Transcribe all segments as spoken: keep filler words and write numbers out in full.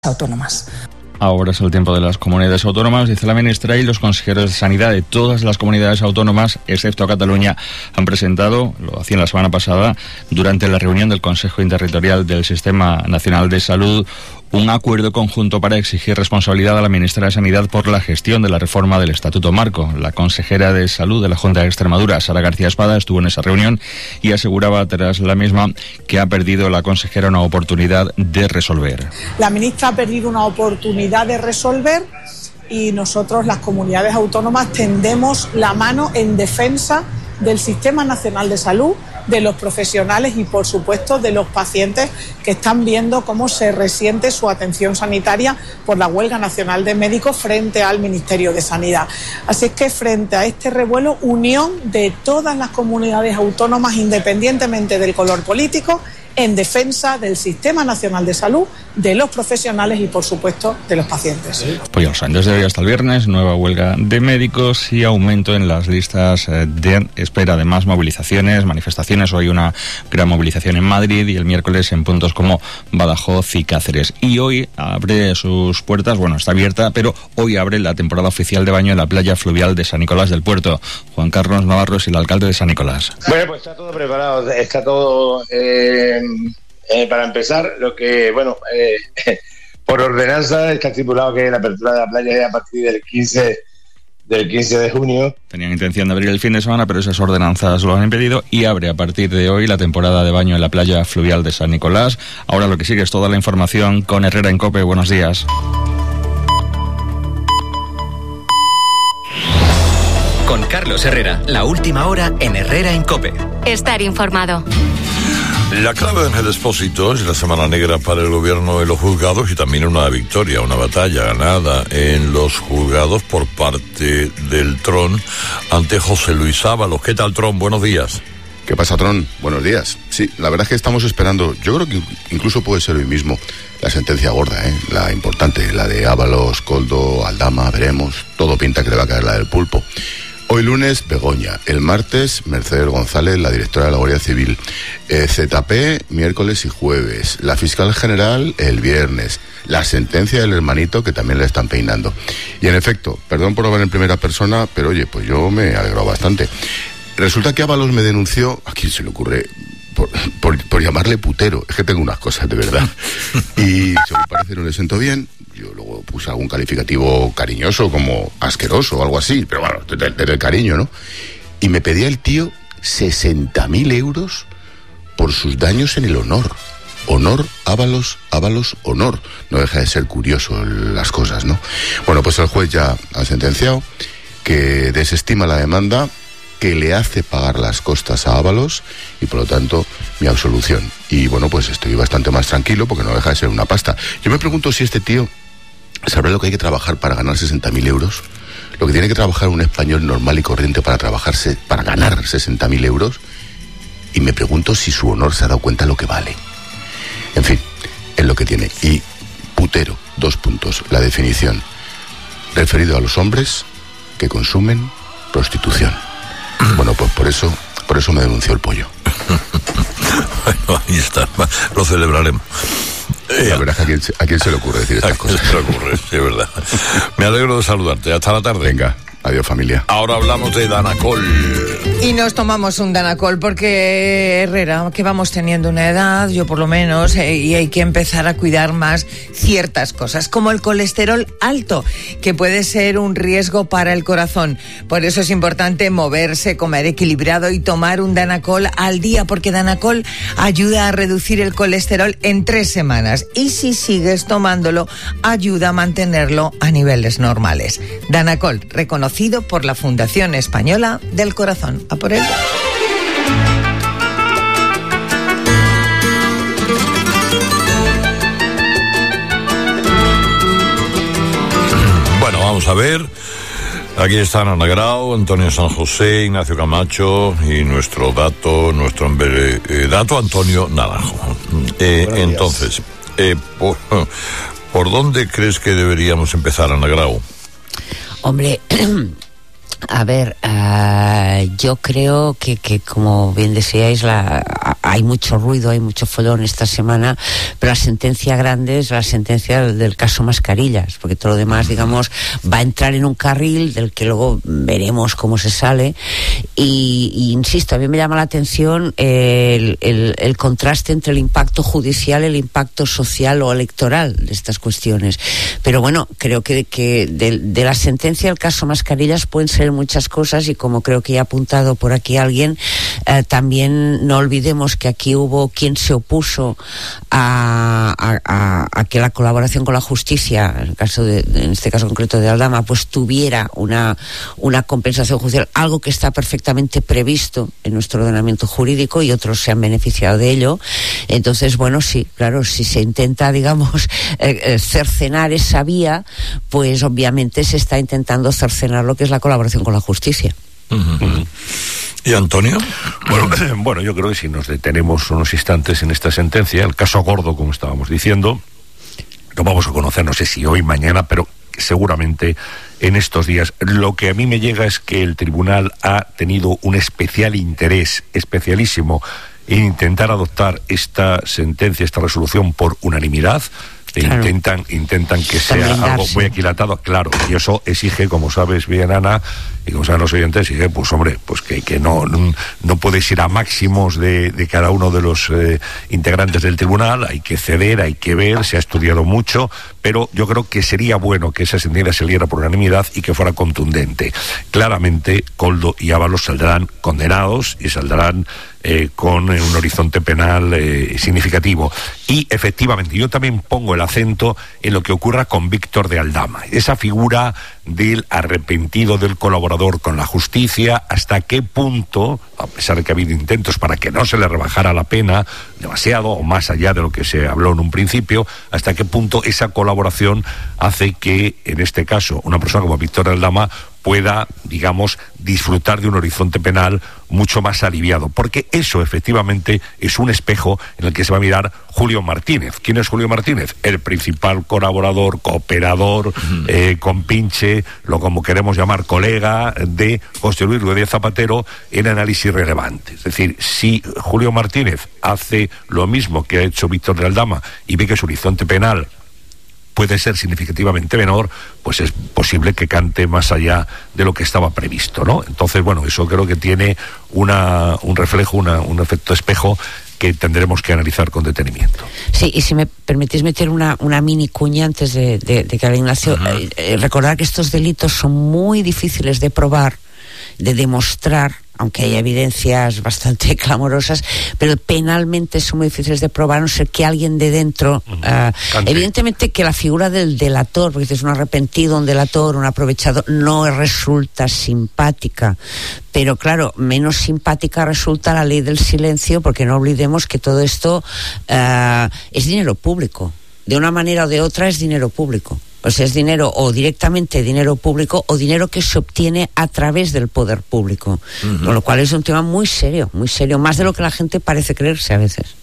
autónomas. Ahora es el tiempo de las comunidades autónomas, dice la ministra, y los consejeros de Sanidad de todas las comunidades autónomas, excepto Cataluña, han presentado, lo hacían la semana pasada, durante la reunión del Consejo Interterritorial del Sistema Nacional de Salud, un acuerdo conjunto para exigir responsabilidad a la ministra de Sanidad por la gestión de la reforma del Estatuto Marco. La consejera de Salud de la Junta de Extremadura, Sara García Espada, estuvo en esa reunión y aseguraba tras la misma que ha perdido la consejera una oportunidad de resolver. La ministra ha perdido una oportunidad de resolver y nosotros, las comunidades autónomas, tendemos la mano en defensa del Sistema Nacional de Salud, de los profesionales y, por supuesto, de los pacientes que están viendo cómo se resiente su atención sanitaria por la huelga nacional de médicos frente al Ministerio de Sanidad. Así es que, frente a este revuelo, unión de todas las comunidades autónomas, independientemente del color político, en defensa del Sistema Nacional de Salud, de los profesionales y, por supuesto, de los pacientes. Pues ya lo saben, desde hoy hasta el viernes, nueva huelga de médicos y aumento en las listas de espera de más movilizaciones, manifestaciones. Hoy una gran movilización en Madrid y el miércoles en puntos como Badajoz y Cáceres. Y hoy abre sus puertas, bueno, está abierta, pero hoy abre la temporada oficial de baño en la playa fluvial de San Nicolás del Puerto. Juan Carlos Navarro es el alcalde de San Nicolás. Bueno, pues está todo preparado, está todo... Eh... Eh, para empezar, lo que, bueno, eh, por ordenanza está estipulado que la apertura de la playa es a partir del quince de junio. Tenían intención de abrir el fin de semana, pero esas ordenanzas lo han impedido y abre a partir de hoy la temporada de baño en la playa fluvial de San Nicolás. Ahora lo que sigue es toda la información con Herrera en COPE. Buenos días. Con Carlos Herrera, la última hora en Herrera en COPE. Estar informado. La clave del Expósito es la semana negra para el gobierno en los juzgados y también una victoria, una batalla ganada en los juzgados por parte del Tron ante José Luis Ábalos. ¿Qué tal, Tron? Buenos días. ¿Qué pasa, Tron? Buenos días. Sí, la verdad es que estamos esperando, yo creo que incluso puede ser hoy mismo, la sentencia gorda, ¿eh? La importante, la de Ábalos, Koldo, Aldama, veremos, todo pinta que le va a caer la del pulpo. Hoy lunes, Begoña. El martes, Mercedes González, la directora de la Guardia Civil. Eh, Z P, miércoles y jueves. La fiscal general, el viernes. La sentencia del hermanito, que también la están peinando. Y en efecto, perdón por hablar en primera persona, pero oye, pues yo me alegro bastante. Resulta que Ábalos me denunció, ¿a quién se le ocurre? Por, por, por llamarle putero. Es que tengo unas cosas, de verdad. Y si me parece no le siento bien. Yo luego puse algún calificativo cariñoso, como asqueroso o algo así, pero bueno, desde, desde el cariño, ¿no? Y me pedía el tío sesenta mil euros por sus daños en el honor. Honor, Ábalos, Ábalos, honor. No deja de ser curioso las cosas, ¿no? Bueno, pues el juez ya ha sentenciado que desestima la demanda, que le hace pagar las costas a Ábalos y, por lo tanto, mi absolución. Y, bueno, pues estoy bastante más tranquilo porque no deja de ser una pasta. Yo me pregunto si este tío sabrá lo que hay que trabajar para ganar sesenta mil euros, lo que tiene que trabajar un español normal y corriente para trabajarse, para ganar sesenta mil euros, y me pregunto si su honor se ha dado cuenta de lo que vale. En fin, es lo que tiene. Y putero, dos puntos, la definición, referido a los hombres que consumen prostitución. Bueno, pues por eso, por eso me denunció el pollo. Bueno, ahí está, lo celebraremos. Eh, la verdad es que a quién, a quién se le ocurre decir estas cosas. Se le ocurre, sí, es verdad. Me alegro de saludarte. Hasta la tarde. Venga, adiós, familia. Ahora hablamos de Danacol. Y nos tomamos un Danacol porque, Herrera, que vamos teniendo una edad, yo por lo menos, eh, y hay que empezar a cuidar más ciertas cosas, como el colesterol alto, que puede ser un riesgo para el corazón. Por eso es importante moverse, comer equilibrado y tomar un Danacol al día, porque Danacol ayuda a reducir el colesterol en tres semanas. Y si sigues tomándolo, ayuda a mantenerlo a niveles normales. Danacol, reconocido por la Fundación Española del Corazón. A por ello. Bueno, vamos a ver. Aquí están Ana Grau, Antonio San José, Ignacio Camacho y nuestro dato, nuestro eh, dato Antonio Naranjo. Eh, entonces, eh, por, ¿por dónde crees que deberíamos empezar, Ana Grau? Hombre, a ver, uh, yo creo que, que, como bien decíais, la, hay mucho ruido, hay mucho follón esta semana, pero la sentencia grande es la sentencia del, del caso Mascarillas, porque todo lo demás, digamos, va a entrar en un carril del que luego veremos cómo se sale. Y, y insisto, a mí me llama la atención el, el, el contraste entre el impacto judicial y el impacto social o electoral de estas cuestiones. Pero bueno, creo que, que de, de la sentencia del caso Mascarillas pueden ser muchas cosas, y como creo que ya ha apuntado por aquí alguien, eh, también no olvidemos que aquí hubo quien se opuso a, a, a, a que la colaboración con la justicia, en, el caso de, en este caso concreto de Aldama, pues tuviera una, una compensación judicial, algo que está perfectamente previsto en nuestro ordenamiento jurídico, y otros se han beneficiado de ello. Entonces, bueno, sí, claro, si se intenta, digamos, eh, eh, cercenar esa vía, pues obviamente se está intentando cercenar lo que es la colaboración con la justicia. Uh-huh. ¿Y Antonio? Bueno, bueno, yo creo que si nos detenemos unos instantes en esta sentencia, el caso Gordo, como estábamos diciendo, lo vamos a conocer, no sé si hoy, mañana, pero seguramente en estos días. Lo que a mí me llega es que el tribunal ha tenido un especial interés, especialísimo, en intentar adoptar esta sentencia, esta resolución por unanimidad. Claro. Intentan, intentan que sea También algo darse. muy equilatado, claro, y eso exige, como sabes bien, Ana, y como saben los oyentes, exige, pues hombre, pues que, que no, no puedes ir a máximos de, de cada uno de los eh, integrantes del tribunal, hay que ceder, hay que ver, se ha estudiado mucho, pero yo creo que sería bueno que esa sentencia saliera por unanimidad y que fuera contundente. Claramente, Koldo y Ábalos saldrán condenados y saldrán Eh, con eh, un horizonte penal eh, significativo. Y efectivamente, yo también pongo el acento en lo que ocurra con Víctor de Aldama, esa figura del arrepentido, del colaborador con la justicia, hasta qué punto, a pesar de que ha habido intentos para que no se le rebajara la pena demasiado o más allá de lo que se habló en un principio, hasta qué punto esa colaboración hace que, en este caso, una persona como Víctor de Aldama pueda, digamos, disfrutar de un horizonte penal mucho más aliviado, porque eso efectivamente es un espejo en el que se va a mirar Julio Martínez. ¿Quién es Julio Martínez? El principal colaborador, cooperador, uh-huh. eh, compinche, lo como queremos llamar, colega de José Luis Rodríguez Zapatero en análisis relevante. Es decir, si Julio Martínez hace lo mismo que ha hecho Víctor de Aldama y ve que su horizonte penal puede ser significativamente menor, pues es posible que cante más allá de lo que estaba previsto, ¿no? Entonces, bueno, eso creo que tiene una, un reflejo, una, un efecto espejo que tendremos que analizar con detenimiento. Sí, y si me permitís meter una, una mini cuña antes de, de, de que hable Ignacio, uh-huh. eh, eh, recordar que estos delitos son muy difíciles de probar, de demostrar, aunque hay evidencias bastante clamorosas, pero penalmente son muy difíciles de probar, a no ser que alguien de dentro, uh-huh. uh, evidentemente que la figura del delator, porque es un arrepentido, un delator, un aprovechado, no resulta simpática, pero claro, menos simpática resulta la ley del silencio, porque no olvidemos que todo esto uh, es dinero público, de una manera o de otra es dinero público. O sea, es dinero o directamente dinero público o dinero que se obtiene a través del poder público. Uh-huh. Con lo cual es un tema muy serio, muy serio, más de lo que la gente parece creerse a veces.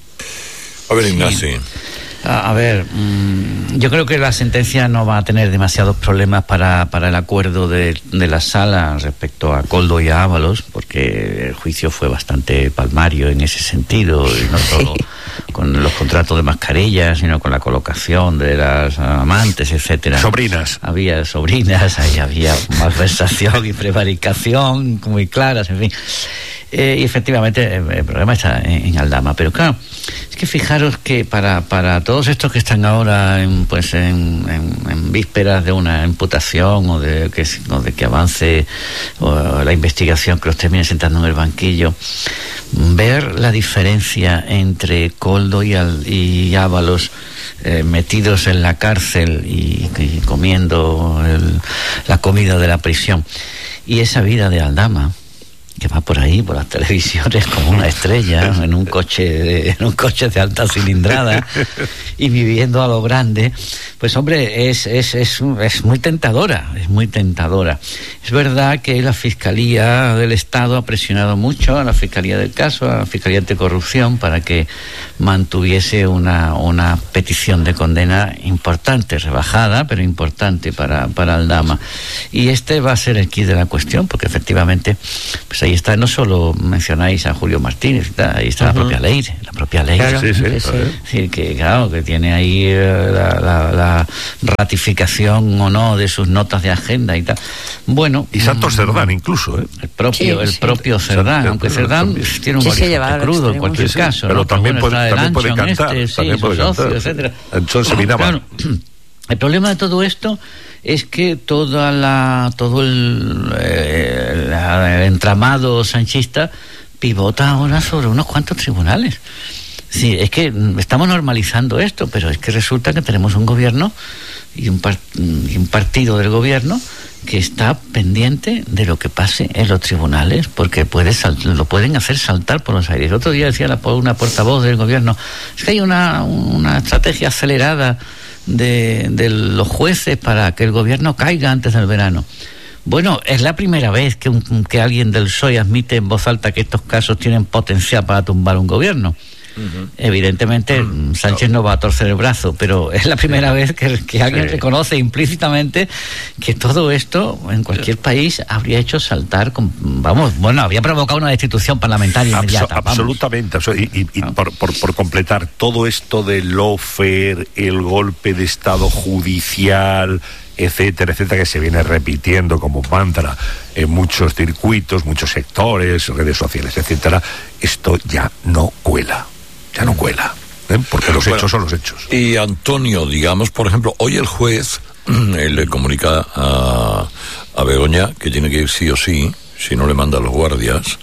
A ver, Ignacio. Sí. A, a ver, mmm, yo creo que la sentencia no va a tener demasiados problemas para, para el acuerdo de, de la sala respecto a Koldo y a Ábalos, porque el juicio fue bastante palmario en ese sentido, y no solo sí. con los contratos de mascarillas, sino con la colocación de las amantes, etcétera. Sobrinas. Había sobrinas, ahí había malversación y prevaricación muy claras, en fin. Eh, y efectivamente el, el problema está en, en Aldama, pero claro, es que fijaros que para, para todos estos que están ahora en, pues en, en, en vísperas de una imputación o de que, o de que avance o la investigación, que los termine sentando en el banquillo, ver la diferencia entre Koldo y, Al, y Ábalos eh, metidos en la cárcel y, y comiendo el, la comida de la prisión, y esa vida de Aldama que va por ahí, por las televisiones, como una estrella, en un coche de, en un coche de alta cilindrada y viviendo a lo grande, pues hombre, es, es, es, es muy tentadora, es muy tentadora. Es verdad que la Fiscalía del Estado ha presionado mucho a la Fiscalía del caso, a la Fiscalía Anticorrupción, para que mantuviese una, una petición de condena importante, rebajada, pero importante para, para Aldama. Y este va a ser el quid de la cuestión, porque efectivamente pues hay ahí está, no solo mencionáis a Julio Martínez, está, ahí está uh-huh. la propia ley, la propia ley. Claro, sí, sí, sí. Es decir, que claro, que tiene ahí eh, la, la, la ratificación o no de sus notas de agenda y tal. Bueno. Y Santos Cerdán incluso, ¿eh? El propio, sí, el sí. propio Cerdán, Santos, aunque Cerdán sí, tiene un sí, horizonte crudo en cualquier sí, caso. Pero ¿no? también, pero bueno, puede, también puede cantar, este, también sí, puede socio, cantar. etcétera. Entonces miraba. Claro, el problema de todo esto es que toda la todo el, eh, el entramado sanchista pivota ahora sobre unos cuantos tribunales. Sí, es que estamos normalizando esto, pero es que resulta que tenemos un gobierno y un, par- y un partido del gobierno que está pendiente de lo que pase en los tribunales, porque puede sal- lo pueden hacer saltar por los aires. El otro día decía la, una portavoz del gobierno, es que hay una, una estrategia acelerada de, de los jueces para que el gobierno caiga antes del verano. Bueno, es la primera vez que, un, que alguien del P S O E admite en voz alta que estos casos tienen potencial para tumbar un gobierno. Uh-huh. Evidentemente uh-huh. Sánchez no va a torcer el brazo, pero es la primera vez que, que alguien sí. reconoce implícitamente que todo esto en cualquier país habría hecho saltar, con, vamos, bueno, habría provocado una destitución parlamentaria Abso- inmediata. Absolutamente, vamos. y, y, y no. por, por, por completar, todo esto del lawfare, el golpe de estado judicial, etcétera, etcétera, que se viene repitiendo como mantra en muchos circuitos, muchos sectores, redes sociales, etcétera, esto ya no cuela. Ya no cuela, ¿eh? Porque los bueno, hechos son los hechos. Y Antonio, digamos, por ejemplo, hoy el juez le comunica a, a Begoña que tiene que ir sí o sí, si no le manda a los guardias,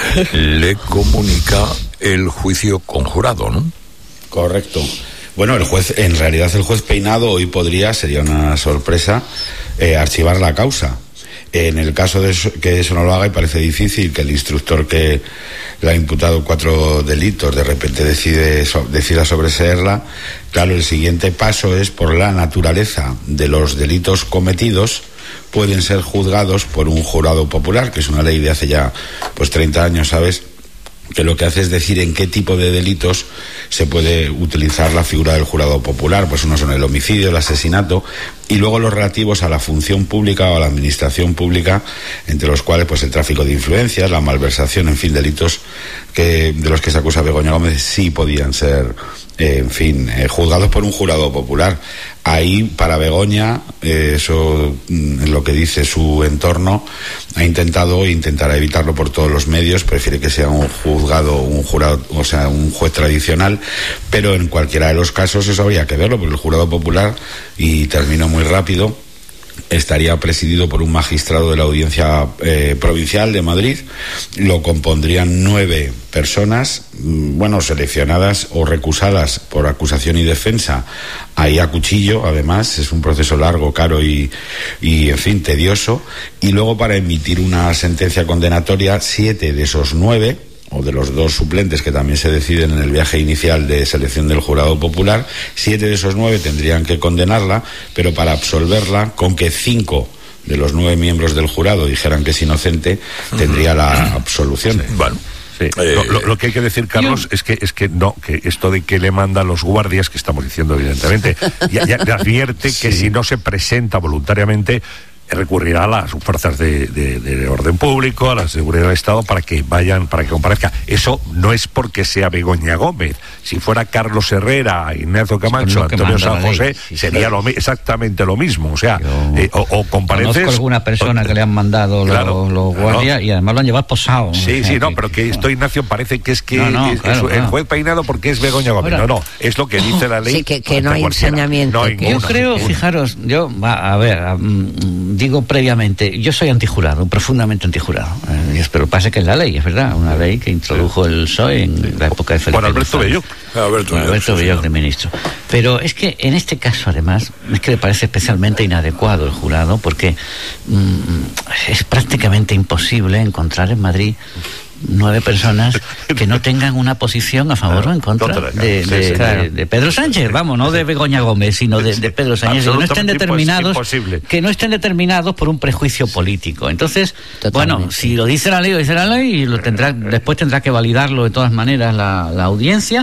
le comunica el juicio conjurado, ¿no? Correcto. Bueno, el juez, en realidad el juez Peinado hoy podría, sería una sorpresa, eh, archivar la causa. En el caso de eso, que eso no lo haga, y parece difícil que el instructor que le ha imputado cuatro delitos de repente decide so, decida sobreseerla, claro, el siguiente paso es, por la naturaleza de los delitos cometidos, pueden ser juzgados por un jurado popular, que es una ley de hace ya pues treinta años, ¿sabes?, que lo que hace es decir en qué tipo de delitos se puede utilizar la figura del jurado popular. Pues uno son el homicidio, el asesinato, y luego los relativos a la función pública o a la administración pública, entre los cuales pues el tráfico de influencias, la malversación, en fin, delitos que de los que se acusa Begoña Gómez sí podían ser, eh, en fin, eh, juzgados por un jurado popular. Ahí, para Begoña, eh, eso es lo que dice su entorno, ha intentado e intentará evitarlo por todos los medios, prefiere que sea un juzgado, un jurado, o sea, un juez tradicional, pero en cualquiera de los casos eso habría que verlo, porque el jurado popular, y termino muy rápido, estaría presidido por un magistrado de la Audiencia eh, Provincial de Madrid. Lo compondrían nueve personas, bueno, seleccionadas o recusadas por acusación y defensa, ahí a cuchillo. Además, es un proceso largo, caro y, y en fin, tedioso. Y luego, para emitir una sentencia condenatoria, siete de esos nueve, o de los dos suplentes que también se deciden en el viaje inicial de selección del jurado popular, siete de esos nueve tendrían que condenarla, pero para absolverla, con que cinco de los nueve miembros del jurado dijeran que es inocente, tendría la absolución. Sí. Bueno. Sí. Eh, lo, lo, lo que hay que decir, Carlos, es que es que no, que esto de que le manda a los guardias, que estamos diciendo evidentemente, ya, ya advierte sí. que si no se presenta voluntariamente, recurrirá a las fuerzas de, de, de orden público, a la seguridad del Estado, para que vayan, para que comparezca. Eso no es porque sea Begoña Gómez. Si fuera Carlos Herrera, Ignacio Camacho, Antonio San José, sí, sería claro. lo, exactamente lo mismo. O sea, Yo, eh, o, o compareces... Conozco alguna persona o, que le han mandado claro, los, los guardias claro. y además lo han llevado posado. Sí, sí, no, pero que esto, Ignacio, parece que es que no, no, es, claro, es, claro. el juez Peinado porque es Begoña Gómez. Ahora, no, no, es lo que dice la ley. Sí, que, que no hay ensañamiento. No hay yo creo, ninguna. Fijaros, yo, va, a ver... Um, digo previamente, yo soy antijurado, profundamente antijurado. Eh, pero pasa que es la ley, es verdad, una ley que introdujo el P S O E en sí. la época de Felipe. Por Alberto Belloc. Alberto, Alberto Belloc, de ministro. Pero es que en este caso, además, es que me parece especialmente inadecuado el jurado, porque mmm, es prácticamente imposible encontrar en Madrid nueve personas que no tengan una posición a favor o en contra de, de, de, de Pedro Sánchez, vamos, no de Begoña Gómez, sino de, de Pedro Sánchez, que no estén determinados, que no estén determinados por un prejuicio político. Entonces, Totalmente. bueno, si lo dice la ley, lo dice la ley, y lo tendrá, después tendrá que validarlo de todas maneras la, la audiencia,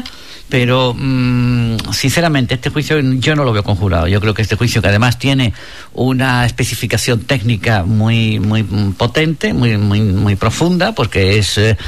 pero mmm, sinceramente este juicio yo no lo veo conjurado. Yo creo que este juicio, que además tiene una especificación técnica muy muy potente, muy muy muy profunda, porque es eh,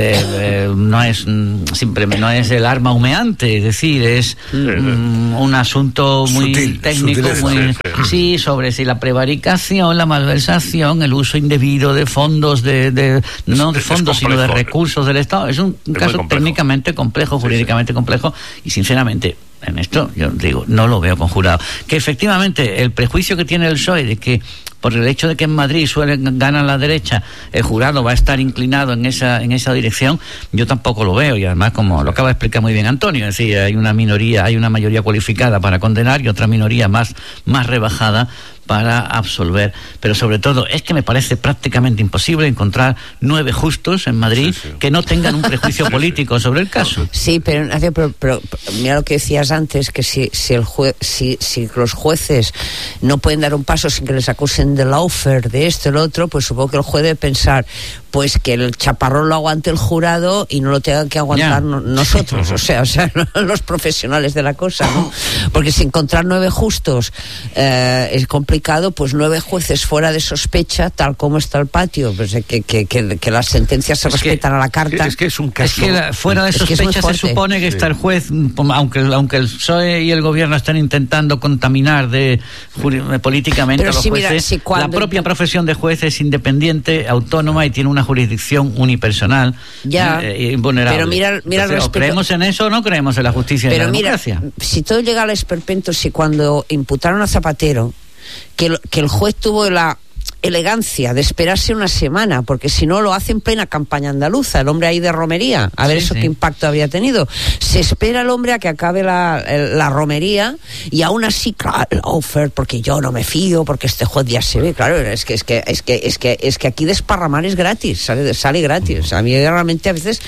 eh, no es simplemente no es el arma humeante, es decir, es mm, un asunto muy Sutil, técnico, sutileza, muy sí, sí. sí, sobre si la prevaricación, la malversación, el uso indebido de fondos de, de no de fondos sino de recursos del Estado. Es un es caso técnicamente complejo, jurídicamente sí, sí. complejo, y sinceramente en esto yo digo, no lo veo conjurado. Que efectivamente el prejuicio que tiene el P S O E de que por el hecho de que en Madrid suelen ganar la derecha, el jurado va a estar inclinado en esa en esa dirección, yo tampoco lo veo. Y además, como lo acaba de explicar muy bien Antonio, es decir, hay una minoría, hay una mayoría cualificada para condenar y otra minoría más más rebajada para absolver. Pero sobre todo es que me parece prácticamente imposible encontrar nueve justos en Madrid sí, sí. que no tengan un prejuicio político sobre el caso. Sí, pero, pero, pero mira lo que decías antes, que si si el jue, si, si los jueces no pueden dar un paso sin que les acusen de lawfare, de esto, el otro, pues supongo que el juez debe pensar pues que el chaparrón lo aguante el jurado y no lo tengan que aguantar no, nosotros, o sea, o sea, los profesionales de la cosa, ¿no? Porque si encontrar nueve justos eh, es complicado, pues nueve jueces fuera de sospecha, tal como está el patio, pues que, que, que, que las sentencias se es respetan que, a la carta. Es que es un caso... Es que la, fuera de sospecha se supone que sí. está el juez, aunque, aunque el P S O E y el gobierno están intentando contaminar de, políticamente Pero a los sí, jueces, mira, si la propia profesión de juez es independiente, autónoma y tiene una jurisdicción unipersonal ya, eh, invulnerable. Pero mira, mira Entonces, ¿o creemos en eso o no creemos en la justicia pero y en la mira, democracia? Si todo llega al esperpento, si cuando imputaron a Zapatero, que el, que el juez tuvo la elegancia de esperarse una semana, porque si no lo hace en plena campaña andaluza, el hombre ahí de romería, a ver sí, eso sí. qué impacto había tenido. Se espera el hombre a que acabe la, la romería y aún así, claro, offer, porque yo no me fío, porque este juez ya se ve, claro, es que es que es que es que es que aquí desparramar es gratis, sale sale gratis. A mí realmente a veces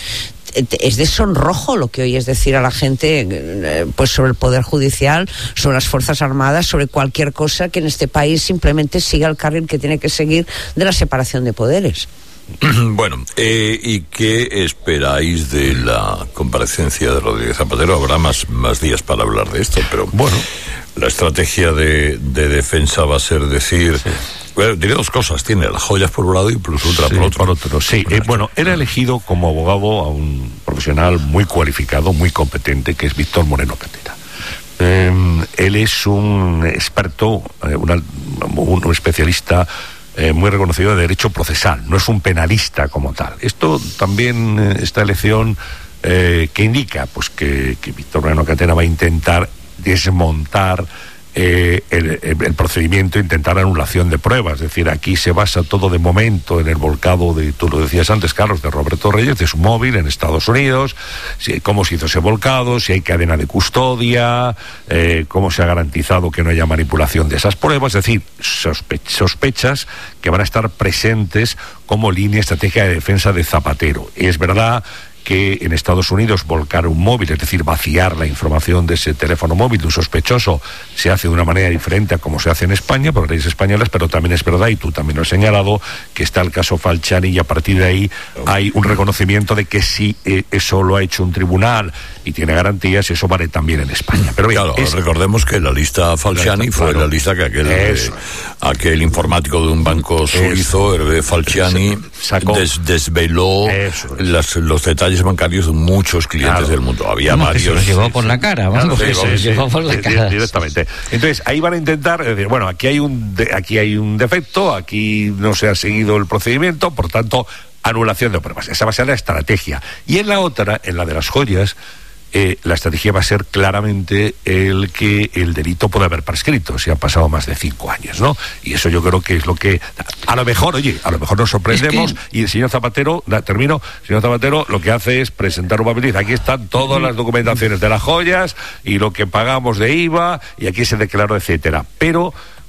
es de sonrojo lo que oyes decir a la gente pues sobre el Poder Judicial, sobre las Fuerzas Armadas, sobre cualquier cosa que en este país simplemente siga el carril que tiene que seguir de la separación de poderes. Bueno, eh, ¿y qué esperáis de la comparecencia de Rodríguez Zapatero? Habrá más, más días para hablar de esto, pero bueno, la estrategia de, de defensa va a ser decir... Sí. Bueno, diré dos cosas, tiene las joyas por un lado y plus ultra sí, por otro. Por otro sí, eh, bueno, él ha elegido como abogado a un profesional muy cualificado, muy competente, que es Víctor Moreno Catera. Eh, él es un experto, eh, una, un especialista eh, muy reconocido de derecho procesal, no es un penalista como tal. Esto también, eh, esta elección, eh, que indica pues que, que Víctor Moreno Catera va a intentar desmontar Eh, el, el procedimiento, intentar anulación de pruebas. Es decir, aquí se basa todo de momento en el volcado de, tú lo decías antes, Carlos, de Roberto Reyes, de su móvil en Estados Unidos, si, cómo se hizo ese volcado, si hay cadena de custodia, eh, cómo se ha garantizado que no haya manipulación de esas pruebas. Es decir, sospe- sospechas que van a estar presentes como línea estratégica de defensa de Zapatero. Y es verdad que en Estados Unidos volcar un móvil, es decir, vaciar la información de ese teléfono móvil de un sospechoso, se hace de una manera diferente a como se hace en España por leyes españolas, pero también es verdad, y tú también lo has señalado, que está el caso Falciani y a partir de ahí hay un reconocimiento de que si eh, eso lo ha hecho un tribunal y tiene garantías, eso vale también en España. Pero bien, claro, es... recordemos que la lista Falciani claro, fue la lista que aquel, eh, aquel informático de un banco suizo, Hervé Falciani, sacó, des, desveló las, los detalles bancarios de muchos clientes claro. del mundo. Había vamos, varios. Que se los llevó por la cara, vamos, claro, que se los llevó por la cara. Directamente. Entonces, ahí van a intentar decir, bueno, aquí hay un de, aquí hay un defecto, aquí no se ha seguido el procedimiento, por tanto, anulación de pruebas. Esa va a ser la estrategia. Y en la otra, en la de las joyas, Eh, la estrategia va a ser claramente el que el delito puede haber prescrito si han pasado más de cinco años, ¿no? Y eso yo creo que es lo que a lo mejor, oye, a lo mejor nos sorprendemos es que... y el señor Zapatero, da, termino, el señor Zapatero lo que hace es presentar un papel y dice, aquí están todas las documentaciones de las joyas y lo que pagamos de I V A y aquí se declaró, etcétera. Pero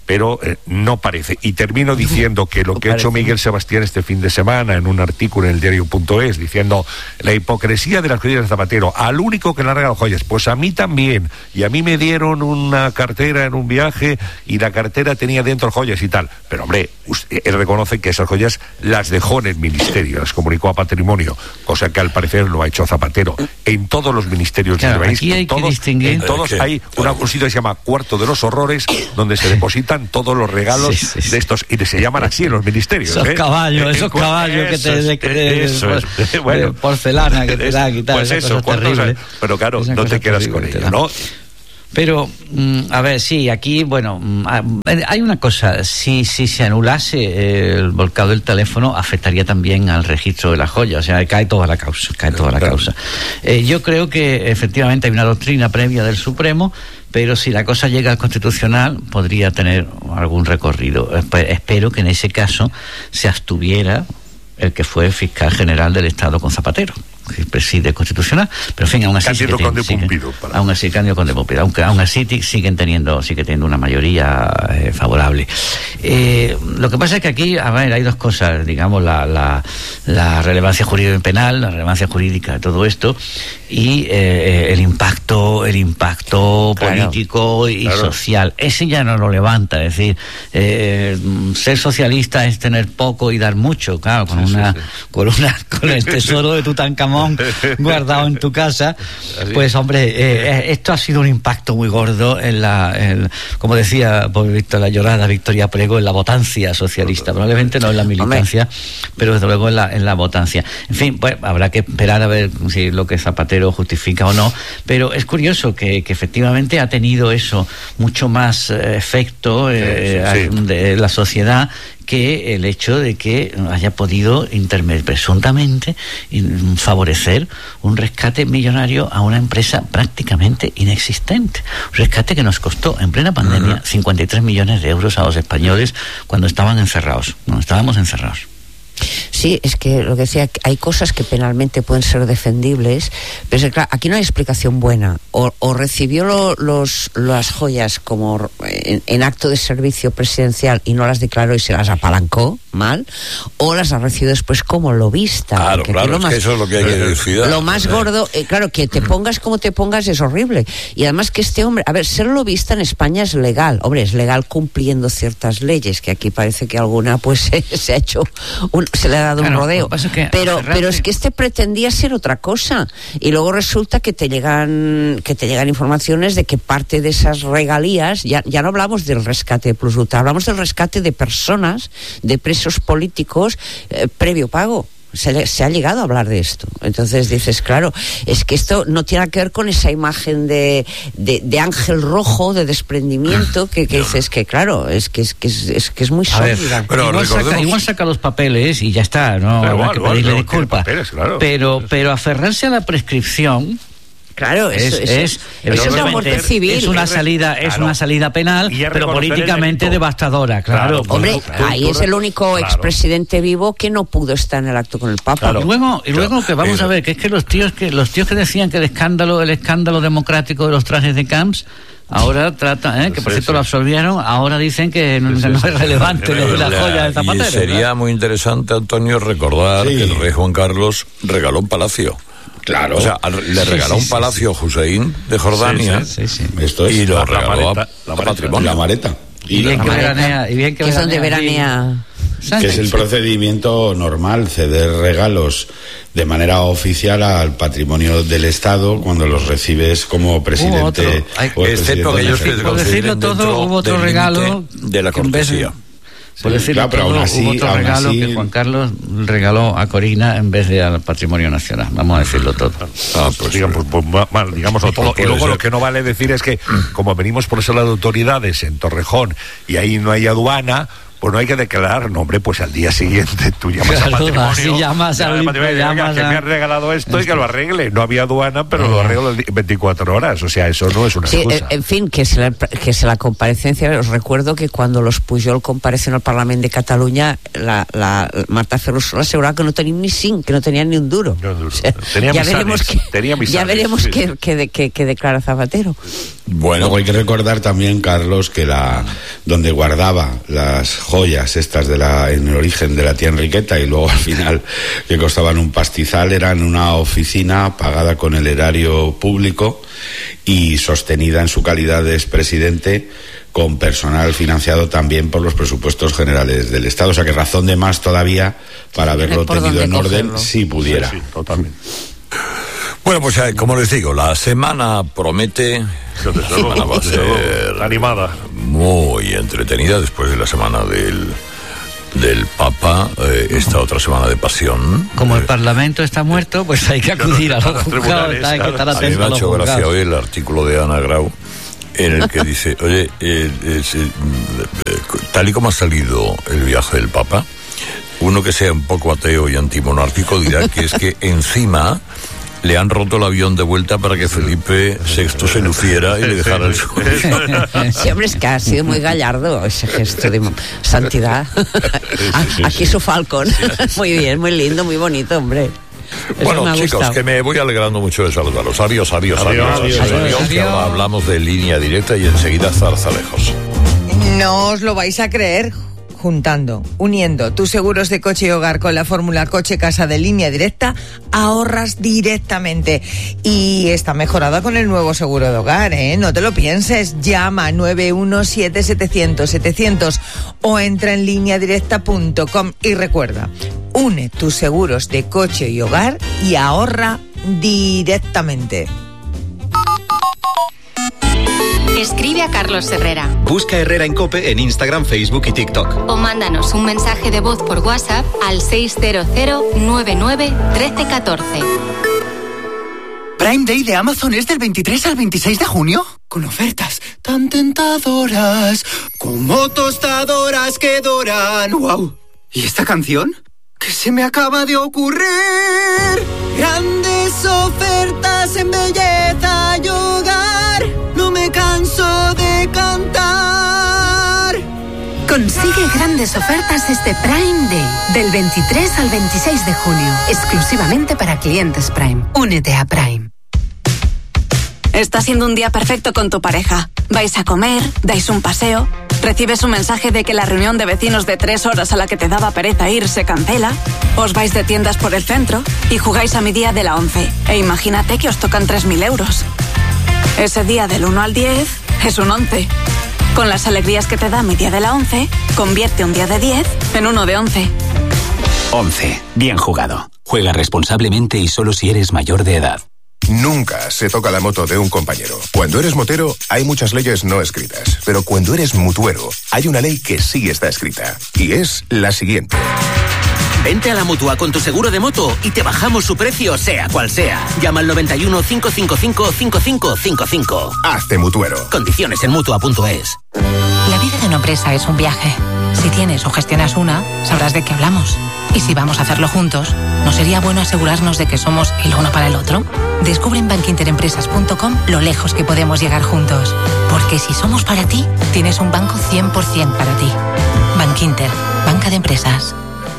pero eh, no parece. Y termino diciendo que lo que ha hecho Miguel Sebastián este fin de semana en un artículo en el diario punto es, diciendo la hipocresía de las joyas de Zapatero, al único que le han regalado joyas, pues a mí también, y a mí me dieron una cartera en un viaje y la cartera tenía dentro joyas y tal, pero hombre, usted, él reconoce que esas joyas las dejó en el ministerio, las comunicó a Patrimonio, cosa que al parecer lo ha hecho Zapatero. En todos los ministerios claro, del país, aquí hay en todos, que distinguir. en todos hay una, un sitio que se llama Cuarto de los Horrores, donde se depositan todos los regalos sí, sí, sí. de estos, y se llaman así en los ministerios. Esos ¿eh? caballos, esos caballos que te de, de, eso de, es. Bueno, de porcelana que te dan y tal. Pues eso, terrible. Pero claro, no te quedas con ello, ¿no? Pero, mm, a ver, sí, aquí, bueno, mm, hay una cosa, si, si se anulase eh, el volcado del teléfono, afectaría también al registro de la joya, o sea, cae toda la causa, cae toda la causa. Eh, yo creo que efectivamente hay una doctrina previa del Supremo, pero si la cosa llega al Constitucional, podría tener algún recorrido. Espero que en ese caso se abstuviera el que fue fiscal general del Estado con Zapatero, que preside el Constitucional, pero en fin, aún así Cándido sigue, Conde sigue, Pumpido, para... aún así Cándido Conde Pumpido, aunque aún así siguen teniendo, sigue teniendo una mayoría eh, favorable. Eh, lo que pasa es que aquí, a ver, hay dos cosas, digamos, la, la, la relevancia jurídica y penal, la relevancia jurídica de todo esto, y eh, el impacto, el impacto claro, político y claro. social. Ese ya no lo levanta, es decir, eh, ser socialista es tener poco y dar mucho, claro, con sí, una, sí, sí. con una, con el tesoro de Tutankamón guardado en tu casa, pues hombre, eh, esto ha sido un impacto muy gordo en la, en, como decía, por visto la llorada Victoria Prego, en la votancia socialista, probablemente no en la militancia, pero desde luego en la, en la votancia. En fin, pues habrá que esperar a ver si lo que Zapatero justifica o no, pero es curioso que, que efectivamente ha tenido eso mucho más eh, efecto eh, sí, sí, sí. de la sociedad que el hecho de que haya podido interme- presuntamente in- favorecer un rescate millonario a una empresa prácticamente inexistente. Un rescate que nos costó en plena pandemia uh-huh. cincuenta y tres millones de euros a los españoles cuando estaban encerrados, cuando estábamos encerrados. Sí, es que lo que decía, hay cosas que penalmente pueden ser defendibles, pero es, claro, aquí no hay explicación buena. O, o recibió lo, los, las joyas como en, en acto de servicio presidencial y no las declaró y se las apalancó mal, o las ha recibido después como lobista. Claro, claro, es más, que eso es lo que hay que decir. Lo más gordo, eh, claro, que te pongas como te pongas es horrible. Y además que este hombre, a ver, ser lobista en España es legal. Hombre, es legal cumpliendo ciertas leyes, que aquí parece que alguna pues se, se ha hecho, un, se le ha dado claro, un rodeo. Es que pero, aferrarte... pero es que este pretendía ser otra cosa. Y luego resulta que te llegan, que te llegan informaciones de que parte de esas regalías, ya, ya no hablamos del rescate de plus ultra, hablamos del rescate de personas, de presos políticos, eh, previo pago. Se, se ha llegado a hablar de esto. Entonces dices, claro, es que esto no tiene que ver con esa imagen de, de, de ángel rojo, de desprendimiento, que, que dices que, claro, es que es, que es, es, que es muy sólida. Pero igual, recordemos... saca, igual saca los papeles y ya está, no pero hay igual, que pedirle igual, disculpas. Papeles, claro. Pero, pero aferrarse a la prescripción. Claro, es, eso, es, eso, eso es muerte civil. Es una salida, es claro. una salida penal, pero políticamente devastadora, claro. claro Hombre, claro, ahí tú, es el único claro. expresidente vivo que no pudo estar en el acto con el Papa. Claro. Y luego, y luego claro. que vamos a ver, que es que los tíos que los tíos que decían que el escándalo, el escándalo democrático de los trajes de Camps, ahora trata, ¿eh? que por sí, cierto sí. lo absolvieron, ahora dicen que no, sí, sí, no es relevante sí, lo de la, la joya de Zapatero. Y sería ¿verdad? muy interesante, Antonio, recordar sí. que el rey Juan Carlos regaló un palacio. Claro. O sea, le regaló sí, sí, un palacio sí, sí. a Hussein de Jordania sí, sí, sí. Esto es y lo la, regaló la a, a patrimonio. La Mareta. Y, y bien que veranea. Y bien que, que es donde veranea. Que es el procedimiento normal, ceder regalos de manera oficial al patrimonio del Estado cuando los recibes como presidente. Excepto aquellos que por decirlo todo, hubo otro regalo de la cortesía. Por decirlo claro, pero todo, aún así, hubo otro regalo así... que Juan Carlos regaló a Corina en vez de al patrimonio nacional. Vamos a decirlo todo. Ah, pues digamos, pues, pues, digámoslo todo. Y luego lo que no vale decir es que, como venimos por ese lado de autoridades en Torrejón y ahí no hay aduana, pues no hay que declarar, no, hombre, pues al día siguiente tú llamas claro, al matrimonio, así llamas al matrimonio, llamas que a... me han regalado esto y que lo arregle. No había aduana, pero eh. lo arreglo en veinticuatro horas, o sea, eso no es una sí, excusa. En fin, que se la, que se la comparecencia, os recuerdo que cuando los Pujol comparecen al Parlamento de Cataluña, la, la Marta Ferrusola aseguraba que no tenían ni cinc, que no tenían ni un duro. No, duro. O sea, tenía ya misanes, veremos que, tenía misanes, ya veremos sí. que, que, que, que declara Zapatero. Bueno, luego hay que recordar también, Carlos, que la donde guardaba las joyas estas de la en el origen de la tía Enriqueta y luego al final que costaban un pastizal, era en una oficina pagada con el erario público y sostenida en su calidad de expresidente con personal financiado también por los presupuestos generales del Estado. O sea que razón de más todavía para haberlo tenido en orden si pudiera. Sí, sí, totalmente. Bueno, pues como les digo, la semana promete. La semana va a ser animada, muy entretenida después de la semana del del Papa, eh, esta otra semana de pasión. Como eh, el Parlamento está muerto, pues hay que acudir a los juzgados, hay que estar a mí atentos me a ha los hecho gracia juzgados. hoy el artículo de Ana Grau en el que dice, oye, eh, eh, eh, tal y como ha salido el viaje del Papa, uno que sea un poco ateo y antimonárquico dirá que es que encima le han roto el avión de vuelta para que Felipe sexto se luciera y le dejara el suelo. Sí, hombre, es que ha sido muy gallardo ese gesto de santidad. Aquí su Falcon. Muy bien, muy lindo, muy bonito, hombre. Eso bueno, chicos, gustado. Que me voy alegrando mucho de saludarlos. Adiós, adiós, adiós. adiós, adiós, adiós, adiós, adiós. Que ahora hablamos de Línea Directa y enseguida Zarzalejos. No os lo vais a creer. Juntando, uniendo tus seguros de coche y hogar con la fórmula coche-casa de Línea Directa, ahorras directamente. Y está mejorada con el nuevo seguro de hogar, ¿eh? No te lo pienses. Llama nueve uno siete setecientos setecientos o entra en línea directa punto com y recuerda, une tus seguros de coche y hogar y ahorra directamente. Escribe a Carlos Herrera. Busca Herrera en COPE en Instagram, Facebook y TikTok. O mándanos un mensaje de voz por WhatsApp al seis cero cero nueve nueve uno tres uno cuatro. Prime Day de Amazon es del veintitrés al veintiséis de junio. Con ofertas tan tentadoras como tostadoras que doran. ¡Wow! ¿Y esta canción? ¿Qué se me acaba de ocurrir? Grandes ofertas en belleza y hogar. No me canso de cantar. Consigue grandes ofertas este Prime Day, del veintitrés al veintiséis de junio, exclusivamente para clientes Prime. Únete a Prime. Está siendo un día perfecto con tu pareja. Vais a comer, dais un paseo, recibes un mensaje de que la reunión de vecinos de tres horas a la que te daba pereza ir se cancela, os vais de tiendas por el centro y jugáis a mi día de la once. E imagínate que os tocan tres mil euros. Ese día del uno al diez es un once. Con las alegrías que te da mi día de la once, convierte un día de diez en uno de once. once. Bien jugado. Juega responsablemente y solo si eres mayor de edad. Nunca se toca la moto de un compañero. Cuando eres motero, hay muchas leyes no escritas. Pero cuando eres mutuero, hay una ley que sí está escrita. Y es la siguiente. Vente a la Mutua con tu seguro de moto y te bajamos su precio, sea cual sea. Llama al noventa y uno, cinco cinco cinco, cinco cinco cinco cinco. Hazte mutuero. Condiciones en mutua punto es. La vida de una empresa es un viaje. Si tienes o gestionas una, sabrás de qué hablamos. Y si vamos a hacerlo juntos, ¿no sería bueno asegurarnos de que somos el uno para el otro? Descubre en bankinterempresas punto com lo lejos que podemos llegar juntos. Porque si somos para ti, tienes un banco cien por ciento para ti. Bankinter, banca de empresas.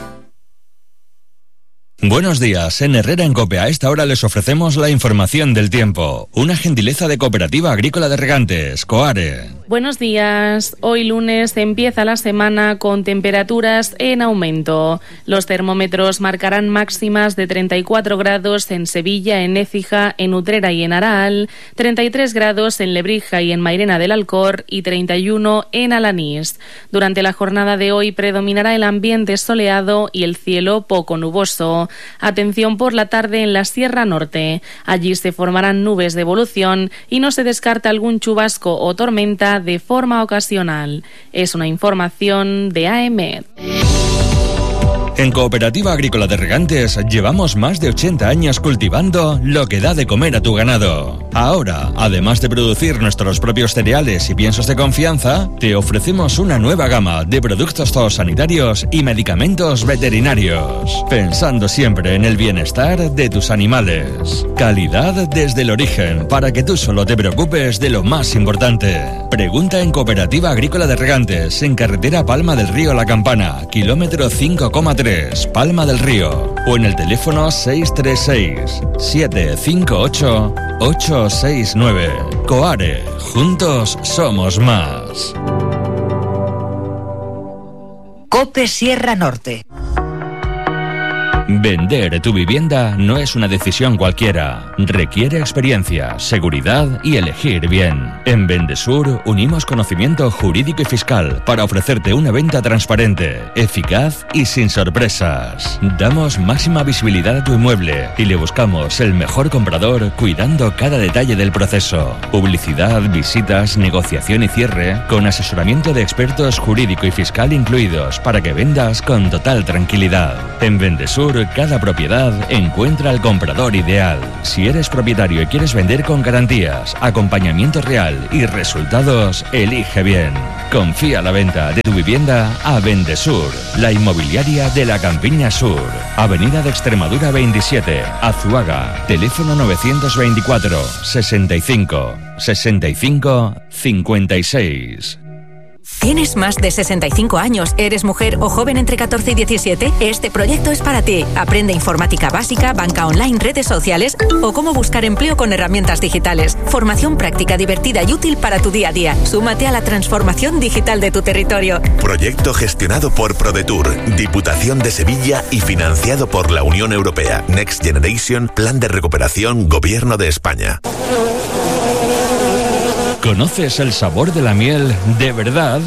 Buenos días, en Herrera en COPE a esta hora les ofrecemos la información del tiempo. Una gentileza de Cooperativa Agrícola de Regantes, COARE. Buenos días, hoy lunes empieza la semana con temperaturas en aumento. Los termómetros marcarán máximas de treinta y cuatro grados en Sevilla, en Écija, en Utrera y en Araal, treinta y tres grados en Lebrija y en Mairena del Alcor y treinta y uno en Alanís. Durante la jornada de hoy predominará el ambiente soleado y el cielo poco nuboso. Atención por la tarde en la Sierra Norte. Allí se formarán nubes de evolución y no se descarta algún chubasco o tormenta de forma ocasional. Es una información de A E M E D. En Cooperativa Agrícola de Regantes llevamos más de ochenta años cultivando lo que da de comer a tu ganado. Ahora, además de producir nuestros propios cereales y piensos de confianza, te ofrecemos una nueva gama de productos zoosanitarios y medicamentos veterinarios, pensando siempre en el bienestar de tus animales. Calidad desde el origen, para que tú solo te preocupes de lo más importante. Pregunta en Cooperativa Agrícola de Regantes, en carretera Palma del Río La Campana, kilómetro cinco coma tres, Palma del Río, o en el teléfono seis tres seis, siete cinco ocho, ocho seis nueve. Coare, juntos somos más. COPE Sierra Norte. Vender tu vivienda no es una decisión cualquiera. Requiere experiencia, seguridad y elegir bien. En Vendesur unimos conocimiento jurídico y fiscal para ofrecerte una venta transparente, eficaz y sin sorpresas. Damos máxima visibilidad a tu inmueble y le buscamos el mejor comprador cuidando cada detalle del proceso. Publicidad, visitas, negociación y cierre con asesoramiento de expertos jurídico y fiscal incluidos para que vendas con total tranquilidad. En Vendesur cada propiedad encuentra al comprador ideal. Si eres propietario y quieres vender con garantías, acompañamiento real y resultados, elige bien. Confía la venta de tu vivienda a Vendesur, la inmobiliaria de la Campiña Sur. Avenida de Extremadura veintisiete, Azuaga. Teléfono novecientos veinticuatro, sesenta y cinco, sesenta y cinco, cincuenta y seis. ¿Tienes más de sesenta y cinco años? ¿Eres mujer o joven entre catorce y diecisiete? Este proyecto es para ti. Aprende informática básica, banca online, redes sociales o cómo buscar empleo con herramientas digitales. Formación práctica, divertida y útil para tu día a día. Súmate a la transformación digital de tu territorio. Proyecto gestionado por ProDetour, Diputación de Sevilla y financiado por la Unión Europea. Next Generation, Plan de Recuperación, Gobierno de España. ¿Conoces el sabor de la miel de verdad?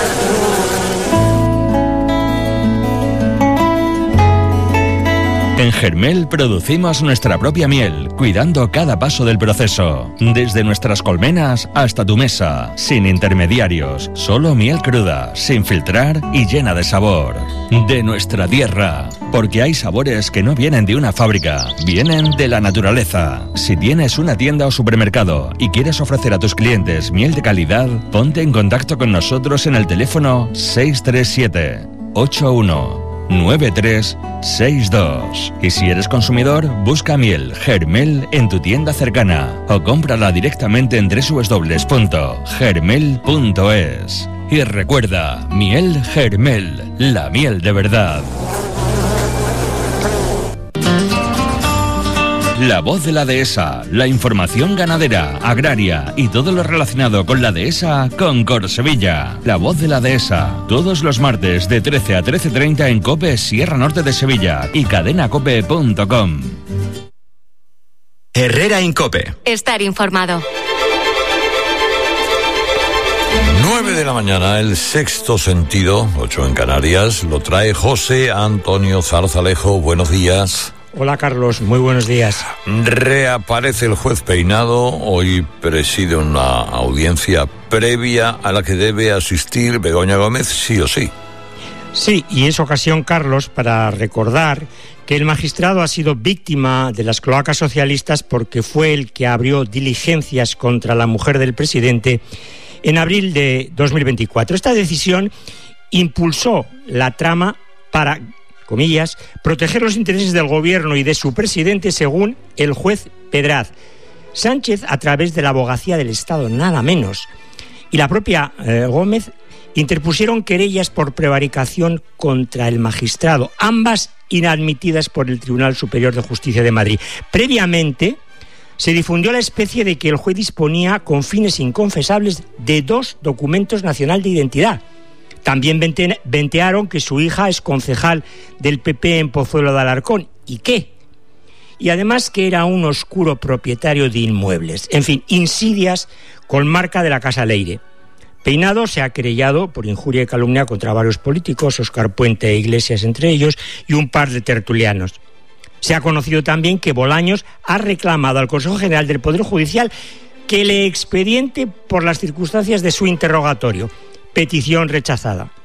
En Germel producimos nuestra propia miel, cuidando cada paso del proceso. Desde nuestras colmenas hasta tu mesa, sin intermediarios, solo miel cruda, sin filtrar y llena de sabor. De nuestra tierra, porque hay sabores que no vienen de una fábrica, vienen de la naturaleza. Si tienes una tienda o supermercado y quieres ofrecer a tus clientes miel de calidad, ponte en contacto con nosotros en el teléfono seis tres siete, ocho uno, nueve tres seis dos. Y si eres consumidor, busca miel Germel en tu tienda cercana o cómprala directamente en doble u doble u doble u punto germel punto es. Y recuerda, miel Germel, la miel de verdad. La voz de la dehesa, la información ganadera, agraria y todo lo relacionado con la dehesa con Corsevilla. La voz de la dehesa, todos los martes de trece a trece treinta en COPE Sierra Norte de Sevilla y cadena cope punto com. Herrera en COPE. Estar informado. nueve de la mañana, el sexto sentido, ocho en Canarias, lo trae José Antonio Zarzalejo. Buenos días. Hola Carlos, muy buenos días. Reaparece el juez Peinado, hoy preside una audiencia previa a la que debe asistir Begoña Gómez sí o sí. Sí, y es ocasión, Carlos, para recordar que el magistrado ha sido víctima de las cloacas socialistas porque fue el que abrió diligencias contra la mujer del presidente en abril de dos mil veinticuatro. Esta decisión impulsó la trama para, comillas, proteger los intereses del gobierno y de su presidente, según el juez Pedraz. Sánchez, a través de la Abogacía del Estado, nada menos, y la propia eh, Gómez, interpusieron querellas por prevaricación contra el magistrado, ambas inadmitidas por el Tribunal Superior de Justicia de Madrid. Previamente, se difundió la especie de que el juez disponía con fines inconfesables de dos documentos nacional de identidad. También vente, ventearon que su hija es concejal del P P en Pozuelo de Alarcón. ¿Y qué? Y además que era un oscuro propietario de inmuebles. En fin, insidias con marca de la Casa Leire. Peinado se ha querellado por injuria y calumnia contra varios políticos, Óscar Puente e Iglesias entre ellos, y un par de tertulianos. Se ha conocido también que Bolaños ha reclamado al Consejo General del Poder Judicial que le expediente por las circunstancias de su interrogatorio. Petición rechazada.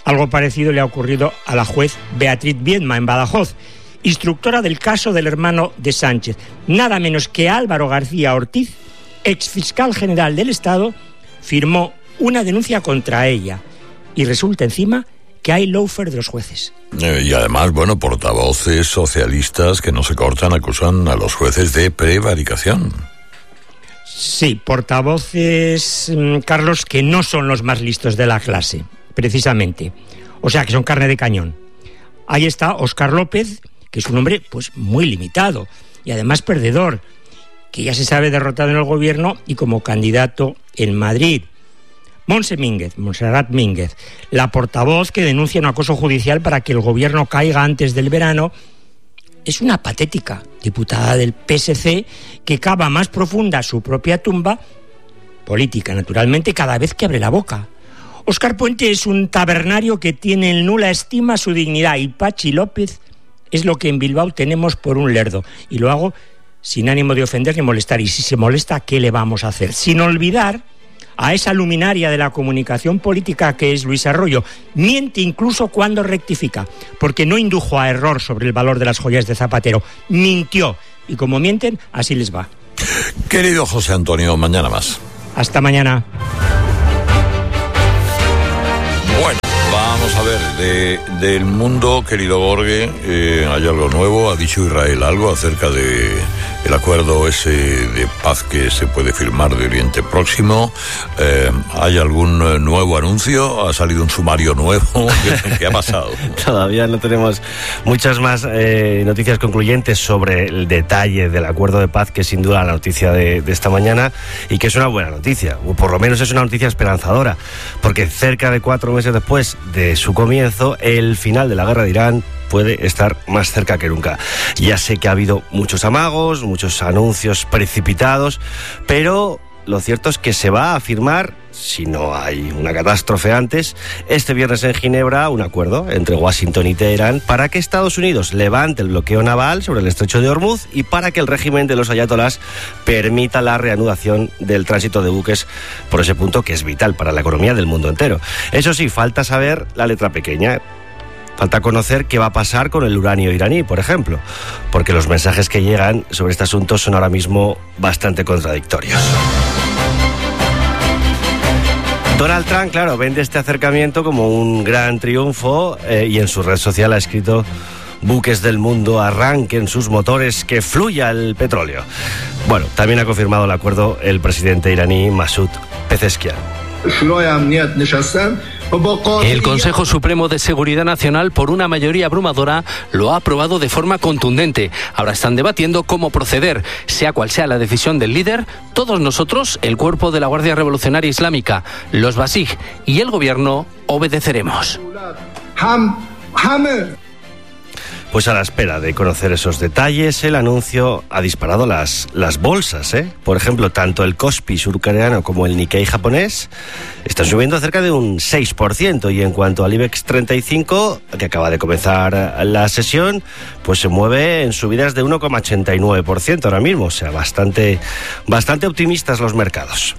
Algo parecido le ha ocurrido a la juez Beatriz Viedma en Badajoz, instructora del caso del hermano de Sánchez. Nada menos que Álvaro García Ortiz, exfiscal general del Estado, firmó una denuncia contra ella. Y resulta encima que hay lawfare de los jueces. Eh, y además, bueno, portavoces socialistas que no se cortan acusan a los jueces de prevaricación. Sí, portavoces, Carlos, que no son los más listos de la clase, precisamente. O sea, que son carne de cañón. Ahí está Óscar López, que es un hombre pues muy limitado y además perdedor, que ya se sabe derrotado en el gobierno y como candidato en Madrid. Montse Mínguez, Montserrat Mínguez, la portavoz que denuncia un acoso judicial para que el gobierno caiga antes del verano, es una patética diputada del P S C que cava más profunda su propia tumba, política naturalmente, cada vez que abre la boca. Óscar Puente es un tabernario que tiene en nula estima su dignidad y Pachi López es lo que en Bilbao tenemos por un lerdo. Y lo hago sin ánimo de ofender ni molestar. Y si se molesta, ¿qué le vamos a hacer? Sin olvidar a esa luminaria de la comunicación política que es Luis Arroyo. Miente incluso cuando rectifica, porque no indujo a error sobre el valor de las joyas de Zapatero. Mintió. Y como mienten, así les va. Querido José Antonio, mañana más. Hasta mañana. Bueno, vamos a ver, de, del mundo, querido Borge, eh, hay algo nuevo. Ha dicho Israel algo acerca de el acuerdo ese de paz que se puede firmar de Oriente Próximo. Eh, ¿Hay algún nuevo anuncio? ¿Ha salido un sumario nuevo? ¿Qué, qué ha pasado? Todavía no tenemos muchas más eh, noticias concluyentes sobre el detalle del acuerdo de paz, que es sin duda la noticia de, de esta mañana y que es una buena noticia, o por lo menos es una noticia esperanzadora, porque cerca de cuatro meses después de su comienzo, el final de la guerra de Irán puede estar más cerca que nunca. Ya sé que ha habido muchos amagos, muchos anuncios precipitados, pero lo cierto es que se va a firmar, si no hay una catástrofe antes, este viernes en Ginebra, un acuerdo entre Washington y Teherán para que Estados Unidos levante el bloqueo naval sobre el estrecho de Hormuz y para que el régimen de los ayatolás permita la reanudación del tránsito de buques por ese punto que es vital para la economía del mundo entero. Eso sí, falta saber la letra pequeña. Falta conocer qué va a pasar con el uranio iraní, por ejemplo, porque los mensajes que llegan sobre este asunto son ahora mismo bastante contradictorios. Donald Trump, claro, vende este acercamiento como un gran triunfo eh, y en su red social ha escrito: buques del mundo, arranquen sus motores, que fluya el petróleo. Bueno, también ha confirmado el acuerdo el presidente iraní Masoud Pezeshkian. El Consejo Supremo de Seguridad Nacional, por una mayoría abrumadora, lo ha aprobado de forma contundente. Ahora están debatiendo cómo proceder. Sea cual sea la decisión del líder, todos nosotros, el cuerpo de la Guardia Revolucionaria Islámica, los Basij y el gobierno, obedeceremos. Pues a la espera de conocer esos detalles, el anuncio ha disparado las, las bolsas, ¿eh? Por ejemplo, tanto el Kospi surcoreano como el Nikkei japonés están subiendo cerca de un seis por ciento, y en cuanto al IBEX treinta y cinco, que acaba de comenzar la sesión, pues se mueve en subidas de uno coma ochenta y nueve por ciento ahora mismo, o sea, bastante, bastante optimistas los mercados.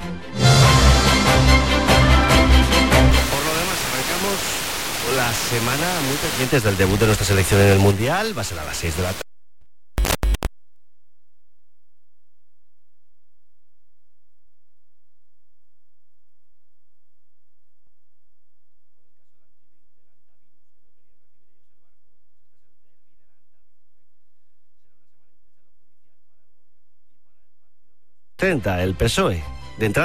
Semana muy pendientes del debut de nuestra selección en el Mundial. Va a ser a las seis de la tarde. treinta, el P S O E. De entrada.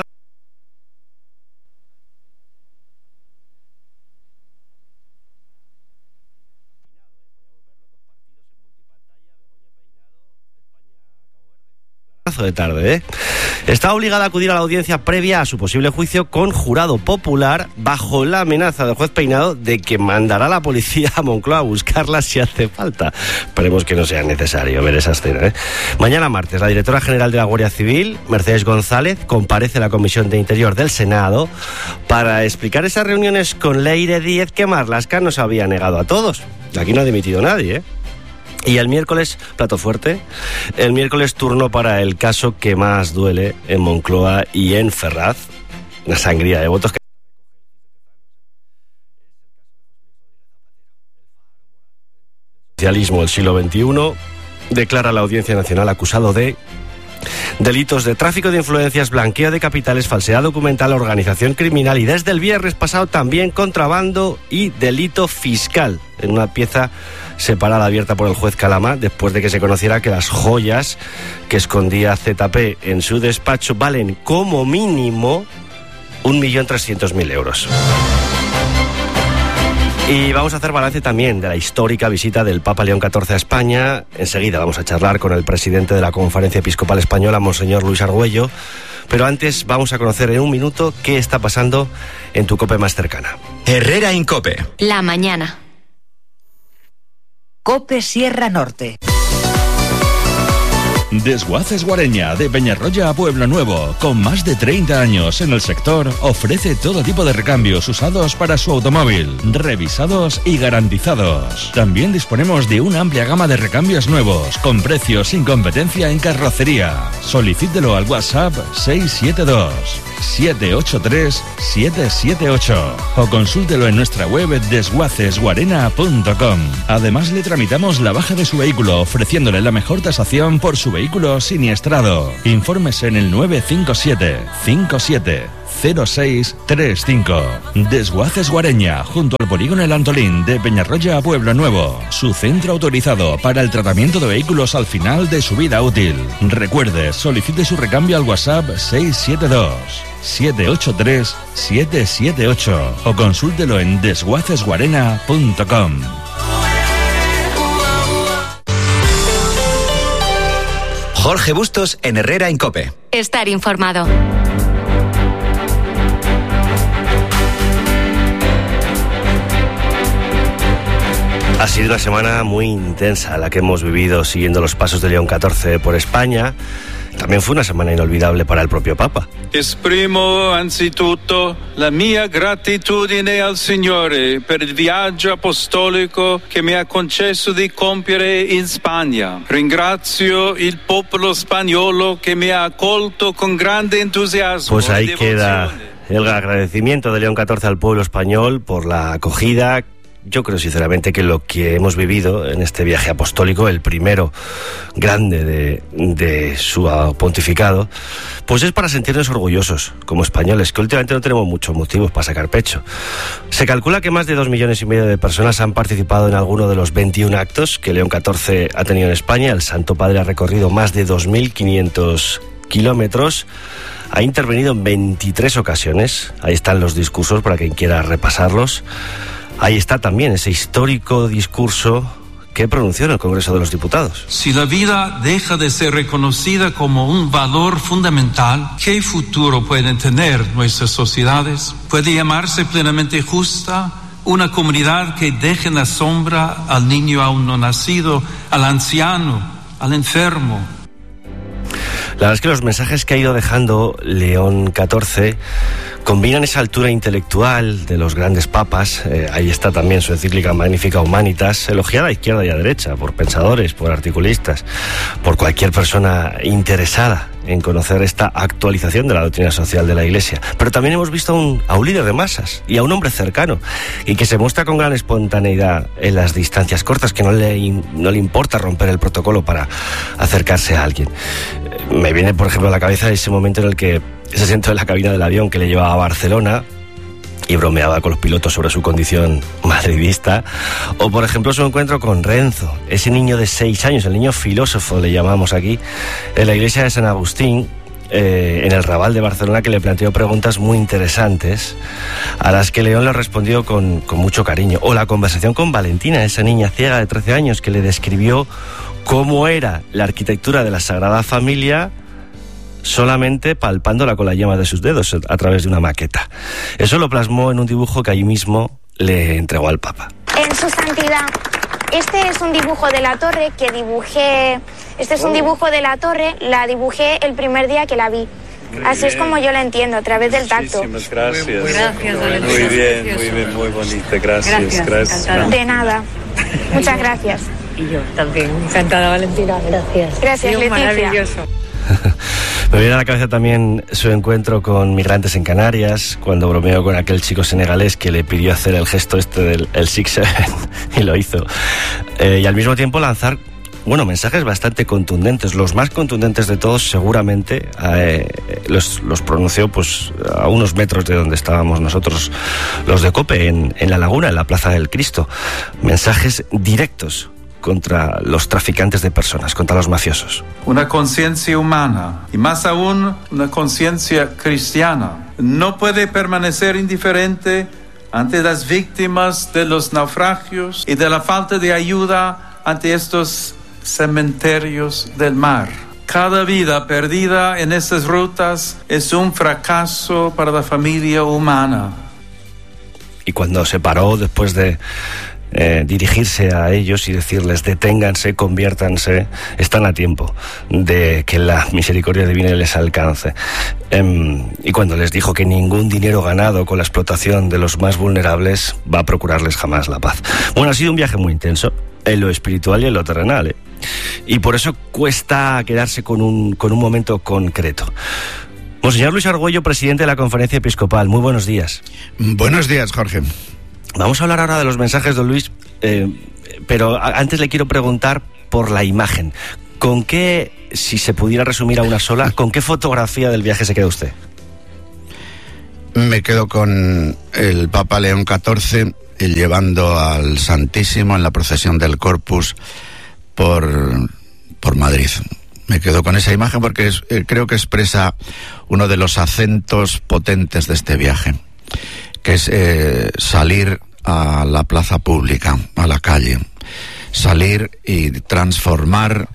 De tarde, ¿eh? Está obligada a acudir a la audiencia previa a su posible juicio con jurado popular, bajo la amenaza del juez Peinado de que mandará a la policía a Moncloa a buscarla si hace falta. Esperemos que no sea necesario ver esa escena, ¿eh? Mañana martes, la directora general de la Guardia Civil, Mercedes González, comparece a la Comisión de Interior del Senado para explicar esas reuniones con Leire Díez que Marlaska nos había negado a todos. Aquí no ha dimitido nadie, ¿eh? Y el miércoles, plato fuerte, el miércoles turno para el caso que más duele en Moncloa y en Ferraz, la sangría de votos que... socialismo del siglo veintiuno, declara la Audiencia Nacional acusado de delitos de tráfico de influencias, blanqueo de capitales, falsedad documental, organización criminal y desde el viernes pasado también contrabando y delito fiscal, en una pieza separada abierta por el juez Calama, después de que se conociera que las joyas que escondía Z P en su despacho valen como mínimo un millón trescientos mil euros. Y vamos a hacer balance también de la histórica visita del Papa León catorce a España. Enseguida vamos a charlar con el presidente de la Conferencia Episcopal Española, Monseñor Luis Argüello. Pero antes vamos a conocer en un minuto qué está pasando en tu COPE más cercana. Herrera en COPE. La mañana. COPE Sierra Norte. Desguaces Guareña, de Peñarroya a Pueblo Nuevo, con más de treinta años en el sector, ofrece todo tipo de recambios usados para su automóvil, revisados y garantizados. También disponemos de una amplia gama de recambios nuevos, con precios sin competencia en carrocería. Solicítelo al WhatsApp seis siete dos, siete ocho tres, siete siete ocho o consúltelo en nuestra web desguaces guarena punto com. Además, le tramitamos la baja de su vehículo, ofreciéndole la mejor tasación por su vehículo siniestrado. Informes en el nueve cinco siete, cinco siete cero seis tres cinco. Desguaces Guareña, junto al polígono El Antolín, de Peñarroya a Pueblo Nuevo. Su centro autorizado para el tratamiento de vehículos al final de su vida útil. Recuerde, solicite su recambio al WhatsApp seis siete dos, siete ocho tres, siete siete ocho o consúltelo en desguaces guarena punto com. Jorge Bustos en Herrera en COPE. Estar informado. Ha sido una semana muy intensa la que hemos vivido siguiendo los pasos de León catorce por España. También fue una semana inolvidable para el propio Papa. Esprimo anzitutto la mia gratitudine al Signore per il viaggio apostolico che mi ha concesso di compiere in Spagna. Ringrazio il popolo spagnolo che mi ha accolto con grande entusiasmo. Pues ahí queda el agradecimiento de León catorce al pueblo español por la acogida. Yo creo sinceramente que lo que hemos vivido en este viaje apostólico, el primero grande de, de su pontificado, pues es para sentirnos orgullosos como españoles, que últimamente no tenemos muchos motivos para sacar pecho. Se calcula que más de dos millones y medio de personas han participado en alguno de los veintiún actos que León catorce ha tenido en España. El Santo Padre ha recorrido más de dos mil quinientos kilómetros. Ha intervenido en veintitrés ocasiones. Ahí están los discursos para quien quiera repasarlos. Ahí está también ese histórico discurso que pronunció en el Congreso de los Diputados. Si la vida deja de ser reconocida como un valor fundamental, ¿qué futuro pueden tener nuestras sociedades? ¿Puede llamarse plenamente justa una comunidad que deje en la sombra al niño aún no nacido, al anciano, al enfermo? La verdad es que los mensajes que ha ido dejando León catorce combinan esa altura intelectual de los grandes papas. Eh, ahí está también su encíclica Magnificat Humanitas, elogiada a izquierda y a derecha por pensadores, por articulistas, por cualquier persona interesada en conocer esta actualización de la doctrina social de la Iglesia. Pero también hemos visto a un, a un líder de masas y a un hombre cercano y que se muestra con gran espontaneidad en las distancias cortas, que no le, no le importa romper el protocolo para acercarse a alguien. Me viene, por ejemplo, a la cabeza ese momento en el que se sentó en la cabina del avión que le llevaba a Barcelona y bromeaba con los pilotos sobre su condición madridista. O, por ejemplo, su encuentro con Renzo, ese niño de seis años, el niño filósofo, le llamamos aquí, en la iglesia de San Agustín, eh, en el Raval de Barcelona, que le planteó preguntas muy interesantes, a las que León le respondió con, con mucho cariño. O la conversación con Valentina, esa niña ciega de trece años, que le describió cómo era la arquitectura de la Sagrada Familia solamente palpándola con la yema de sus dedos a través de una maqueta. Eso lo plasmó en un dibujo que allí mismo le entregó al Papa. En su santidad, este es un dibujo de la torre que dibujé, este es un dibujo de la torre, la dibujé el primer día que la vi. Así es como yo la entiendo, a través del tacto. Muchísimas gracias. Gracias, Valentina. Muy bien, muy bien, muy bonita. Gracias, gracias. gracias. De nada. Muchas gracias. Y yo también, encantada, Valentina. Gracias. Gracias, Dios, Leticia. Maravilloso. Me viene a la cabeza también su encuentro con migrantes en Canarias, cuando bromeó con aquel chico senegalés que le pidió hacer el gesto este del el six seven y lo hizo. Eh, y al mismo tiempo lanzar, bueno, mensajes bastante contundentes. Los más contundentes de todos seguramente eh, los, los pronunció pues a unos metros de donde estábamos nosotros, los de COPE, en, en La Laguna, en la Plaza del Cristo. Mensajes directos contra los traficantes de personas, contra los mafiosos. Una conciencia humana, y más aún una conciencia cristiana, no puede permanecer indiferente ante las víctimas de los naufragios y de la falta de ayuda ante estos cementerios del mar. Cada vida perdida en estas rutas es un fracaso para la familia humana. Y cuando se paró después de eh, dirigirse a ellos y decirles deténganse, conviértanse, están a tiempo de que la misericordia divina les alcance. Eh, y cuando les dijo que ningún dinero ganado con la explotación de los más vulnerables va a procurarles jamás la paz. Bueno, ha sido un viaje muy intenso en lo espiritual y en lo terrenal, ¿eh? Y por eso cuesta quedarse con un, con un momento concreto. Monseñor Luis Argüello, presidente de la Conferencia Episcopal, muy buenos días. Buenos días, Jorge. Vamos a hablar ahora de los mensajes, don Luis, eh, pero antes le quiero preguntar por la imagen. ¿Con qué, si se pudiera resumir a una sola, con qué fotografía del viaje se queda usted? Me quedo con el Papa León catorce llevando al Santísimo en la procesión del Corpus por, por Madrid. Me quedo con esa imagen porque es, eh, creo que expresa uno de los acentos potentes de este viaje, que es eh, salir a la plaza pública, a la calle, salir y transformar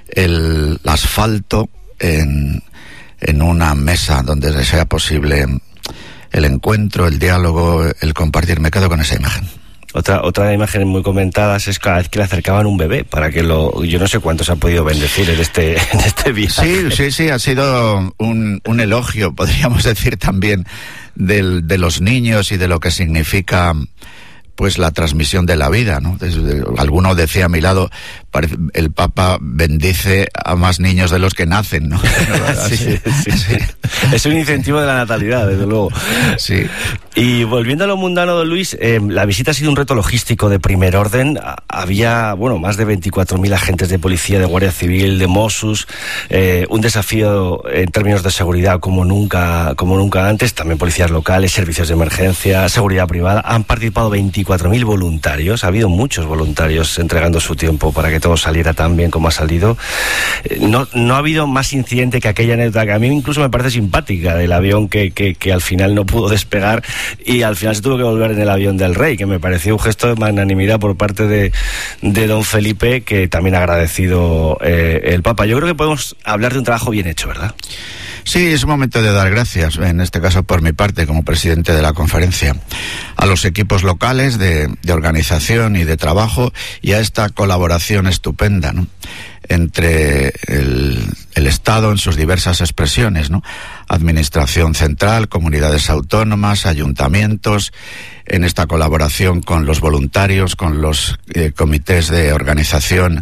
el asfalto en, en una mesa donde sea posible el encuentro, el diálogo, el compartir. Me quedo con esa imagen. Otra otra imagen muy comentadas es cada vez que le acercaban un bebé para que lo... Yo no sé cuántos ha podido bendecir en este, en este viaje. Sí, sí, sí, ha sido un, un elogio, podríamos decir también, del, de los niños y de lo que significa pues la transmisión de la vida, ¿no? Desde, alguno decía a mi lado, parece, el Papa bendice a más niños de los que nacen, ¿no? sí, sí, sí. Es un incentivo de la natalidad, desde luego. Sí. Y volviendo a lo mundano, don Luis, eh, la visita ha sido un reto logístico de primer orden. Había, bueno, más de veinticuatro mil agentes de policía, de Guardia Civil, de Mossos, eh, un desafío en términos de seguridad como nunca, como nunca antes. También policías locales, servicios de emergencia, seguridad privada. Han participado veinticuatro mil voluntarios. Ha habido muchos voluntarios entregando su tiempo para que todo saliera tan bien como ha salido. Eh, no, no ha habido más incidente que aquella anécdota que a mí incluso me parece simpática, del avión que, que, que al final no pudo despegar y al final se tuvo que volver en el avión del rey, que me pareció un gesto de magnanimidad por parte de, de don Felipe, que también ha agradecido eh, el Papa. Yo creo que podemos hablar de un trabajo bien hecho, ¿verdad? Sí, es un momento de dar gracias, en este caso por mi parte, como presidente de la conferencia, a los equipos locales de, de organización y de trabajo y a esta colaboración estupenda, ¿no?, entre el, el Estado en sus diversas expresiones, ¿no? Administración central, comunidades autónomas, ayuntamientos, en esta colaboración con los voluntarios, con los eh, comités de organización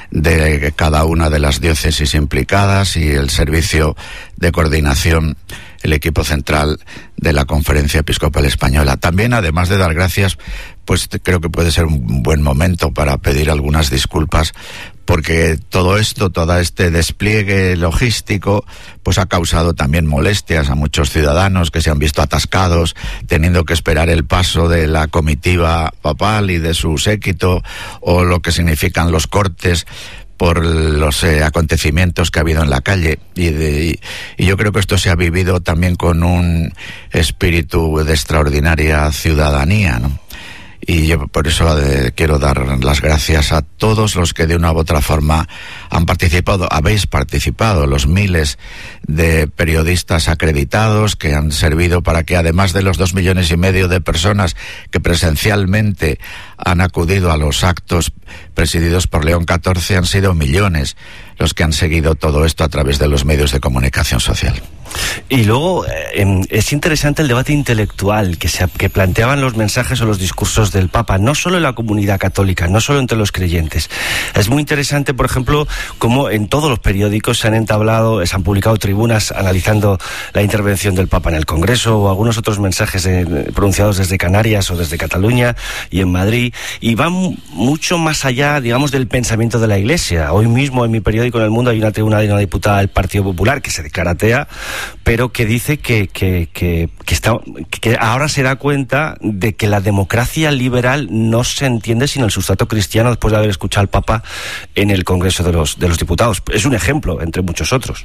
de cada una de las diócesis implicadas y el servicio de coordinación, el equipo central de la Conferencia Episcopal Española. También, además de dar gracias, pues creo que puede ser un buen momento para pedir algunas disculpas, porque todo esto, todo este despliegue logístico, pues ha causado también molestias a muchos ciudadanos que se han visto atascados, teniendo que esperar el paso de la comitiva papal y de su séquito, o lo que significan los cortes por los eh, acontecimientos que ha habido en la calle. Y, de, y yo creo que esto se ha vivido también con un espíritu de extraordinaria ciudadanía, ¿no? Y yo por eso eh, quiero dar las gracias a todos los que de una u otra forma han participado, habéis participado, los miles de periodistas acreditados que han servido para que, además de los dos millones y medio de personas que presencialmente han acudido a los actos presididos por León catorce, han sido millones los que han seguido todo esto a través de los medios de comunicación social. Y luego eh, es interesante el debate intelectual que, se, que planteaban los mensajes o los discursos del Papa, no solo en la comunidad católica, no solo entre los creyentes. Es muy interesante, por ejemplo, cómo en todos los periódicos se han entablado, se han publicado tribunas analizando la intervención del Papa en el Congreso o algunos otros mensajes eh, pronunciados desde Canarias o desde Cataluña y en Madrid, y van mucho más allá, digamos, del pensamiento de la Iglesia. Hoy mismo en mi periódico En El Mundo hay una tribuna de una diputada del Partido Popular que se declara atea, pero que dice que, que, que, que, está, que ahora se da cuenta de que la democracia liberal no se entiende sin el sustrato cristiano, después de haber escuchado al Papa en el Congreso de los, de los Diputados. Es un ejemplo, entre muchos otros.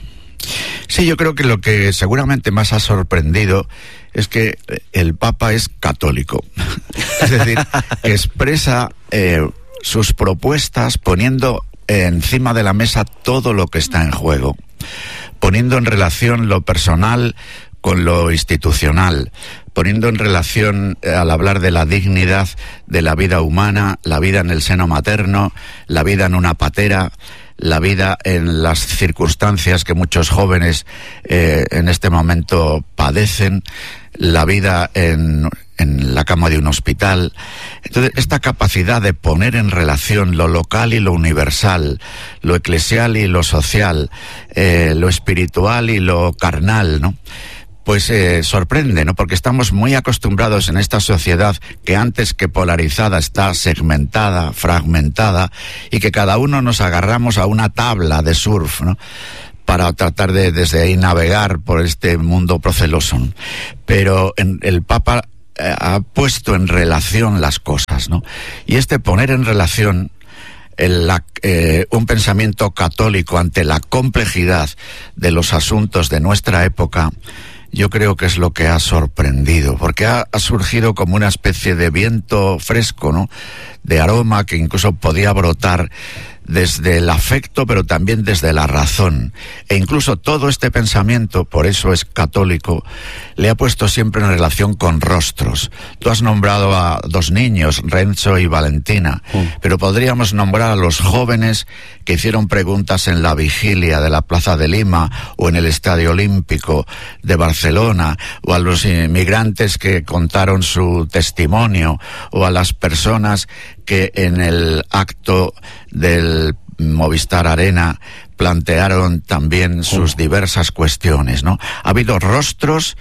Sí, yo creo que lo que seguramente más ha sorprendido es que el Papa es católico. Es decir, que expresa eh, sus propuestas poniendo encima de la mesa todo lo que está en juego, poniendo en relación lo personal con lo institucional, poniendo en relación, eh, al hablar de la dignidad de la vida humana, la vida en el seno materno, la vida en una patera, la vida en las circunstancias que muchos jóvenes eh, en este momento padecen, la vida en, en la cama de un hospital. Entonces, esta capacidad de poner en relación lo local y lo universal, lo eclesial y lo social, eh, lo espiritual y lo carnal, ¿no?, pues eh, sorprende, ¿no? Porque estamos muy acostumbrados en esta sociedad que antes que polarizada está segmentada, fragmentada, y que cada uno nos agarramos a una tabla de surf, ¿no?, para tratar de desde ahí navegar por este mundo proceloso. Pero en, el Papa eh, ha puesto en relación las cosas, ¿no? Y este poner en relación el, la, eh, un pensamiento católico ante la complejidad de los asuntos de nuestra época, yo creo que es lo que ha sorprendido, porque ha, ha surgido como una especie de viento fresco, ¿no?, de aroma que incluso podía brotar desde el afecto, pero también desde la razón. E incluso todo este pensamiento, por eso es católico, le ha puesto siempre en relación con rostros. Tú has nombrado a dos niños, Renzo y Valentina, mm. pero podríamos nombrar a los jóvenes que hicieron preguntas en la vigilia de la Plaza de Lima o en el Estadio Olímpico de Barcelona, o a los inmigrantes que contaron su testimonio, o a las personas que en el acto del Movistar Arena plantearon también sus diversas cuestiones, ¿no? Ha habido rostros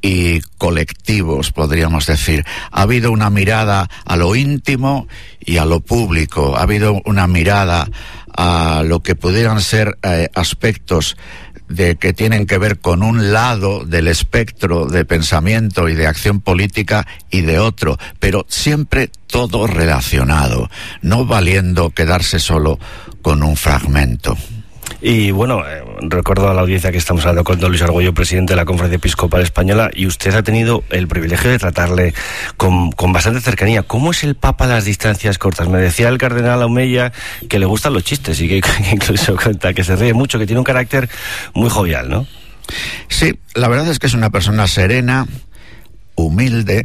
y colectivos, podríamos decir. Ha habido una mirada a lo íntimo y a lo público. Ha habido una mirada a lo que pudieran ser eh, aspectos de que tienen que ver con un lado del espectro de pensamiento y de acción política y de otro, pero siempre todo relacionado, no valiendo quedarse solo con un fragmento. Y bueno, eh, recuerdo a la audiencia que estamos hablando con don Luis Argüello, presidente de la Conferencia Episcopal Española, y usted ha tenido el privilegio de tratarle con, con bastante cercanía. ¿Cómo es el Papa a las distancias cortas? Me decía el cardenal Omeya que le gustan los chistes y que, que incluso cuenta que se ríe mucho, que tiene un carácter muy jovial, ¿no? Sí, la verdad es que es una persona serena, humilde,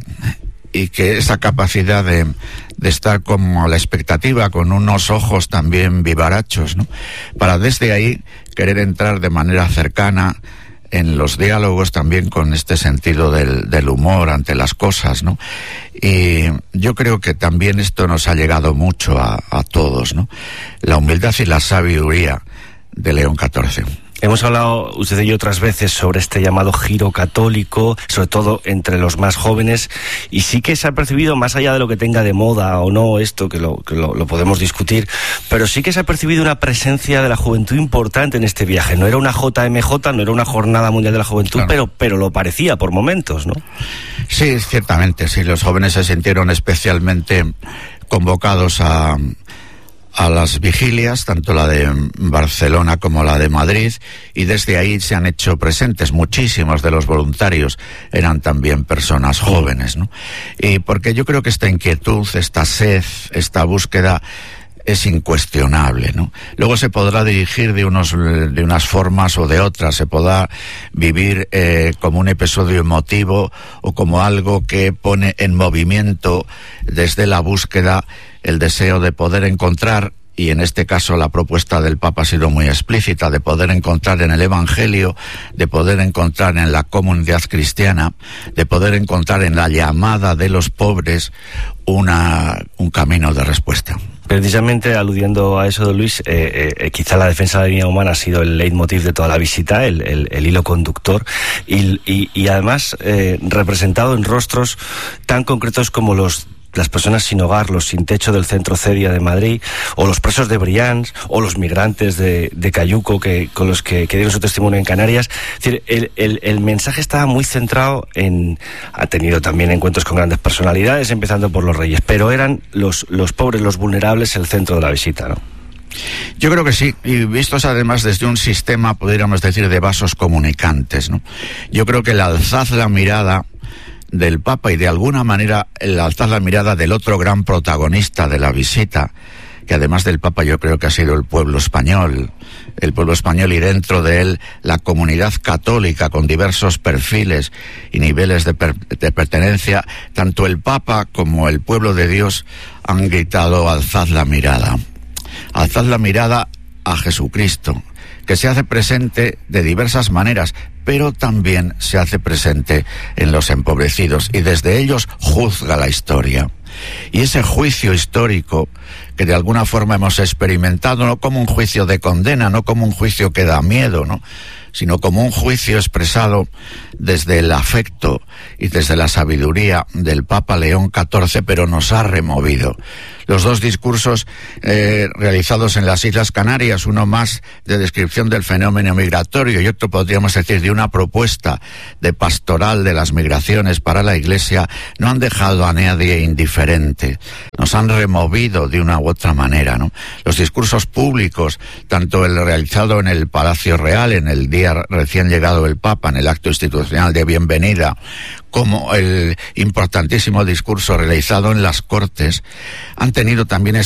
y que esa capacidad de, de estar como a la expectativa, con unos ojos también vivarachos, ¿no?, para desde ahí querer entrar de manera cercana en los diálogos, también con este sentido del, del humor ante las cosas, ¿no? Y yo creo que también esto nos ha llegado mucho a, a todos, ¿no? La humildad y la sabiduría de León catorce. Hemos hablado usted y yo otras veces sobre este llamado giro católico, sobre todo entre los más jóvenes, y sí que se ha percibido, más allá de lo que tenga de moda o no esto, que lo, que lo, lo podemos discutir, pero sí que se ha percibido una presencia de la juventud importante en este viaje. No era una J M J, no era una Jornada Mundial de la Juventud, claro, pero, pero lo parecía por momentos, ¿no? Sí, ciertamente, sí, los jóvenes se sintieron especialmente convocados a... a las vigilias, tanto la de Barcelona como la de Madrid, y desde ahí se han hecho presentes. Muchísimos de los voluntarios eran también personas jóvenes, ¿no? Y porque yo creo que esta inquietud, esta sed, esta búsqueda es incuestionable, ¿no? Luego se podrá dirigir de unos de unas formas o de otras, se podrá vivir eh, como un episodio emotivo o como algo que pone en movimiento desde la búsqueda el deseo de poder encontrar y en este caso la propuesta del Papa ha sido muy explícita, de poder encontrar en el Evangelio, de poder encontrar en la comunidad cristiana, de poder encontrar en la llamada de los pobres una, un camino de respuesta. Precisamente aludiendo a eso de Luis, eh, eh, quizá la defensa de la dignidad humana ha sido el leitmotiv de toda la visita, el, el, el hilo conductor, y, y, y además eh, representado en rostros tan concretos como los las personas sin hogar, los sin techo del centro Cedia de Madrid, o los presos de Brians, o los migrantes de, de Cayuco que, con los que, que dieron su testimonio en Canarias. Es decir, el, el, el mensaje estaba muy centrado en... Ha tenido también encuentros con grandes personalidades, empezando por los reyes, pero eran los, los pobres, los vulnerables, el centro de la visita, ¿no? Yo creo que sí, y vistos además desde un sistema, podríamos decir, de vasos comunicantes, ¿no? Yo creo que el alzad la mirada del Papa y de alguna manera el alzar la mirada del otro gran protagonista de la visita, que además del Papa yo creo que ha sido el pueblo español, el pueblo español y dentro de él la comunidad católica con diversos perfiles y niveles de, per de pertenencia, tanto el Papa como el pueblo de Dios han gritado alzad la mirada, alzad la mirada a Jesucristo, que se hace presente de diversas maneras, pero también se hace presente en los empobrecidos y desde ellos juzga la historia. Y ese juicio histórico que de alguna forma hemos experimentado, no como un juicio de condena, no como un juicio que da miedo, ¿no?, sino como un juicio expresado desde el afecto y desde la sabiduría del Papa León catorce, pero nos ha removido. Los dos discursos eh, realizados en las Islas Canarias, uno más de descripción del fenómeno migratorio y otro, podríamos decir, de una propuesta de pastoral de las migraciones para la Iglesia, no han dejado a nadie indiferente, nos han removido de una u otra manera, ¿no? Los discursos públicos, tanto el realizado en el Palacio Real, en el día recién llegado el Papa, en el acto institucional de bienvenida, como el importantísimo discurso realizado en las Cortes, han tenido también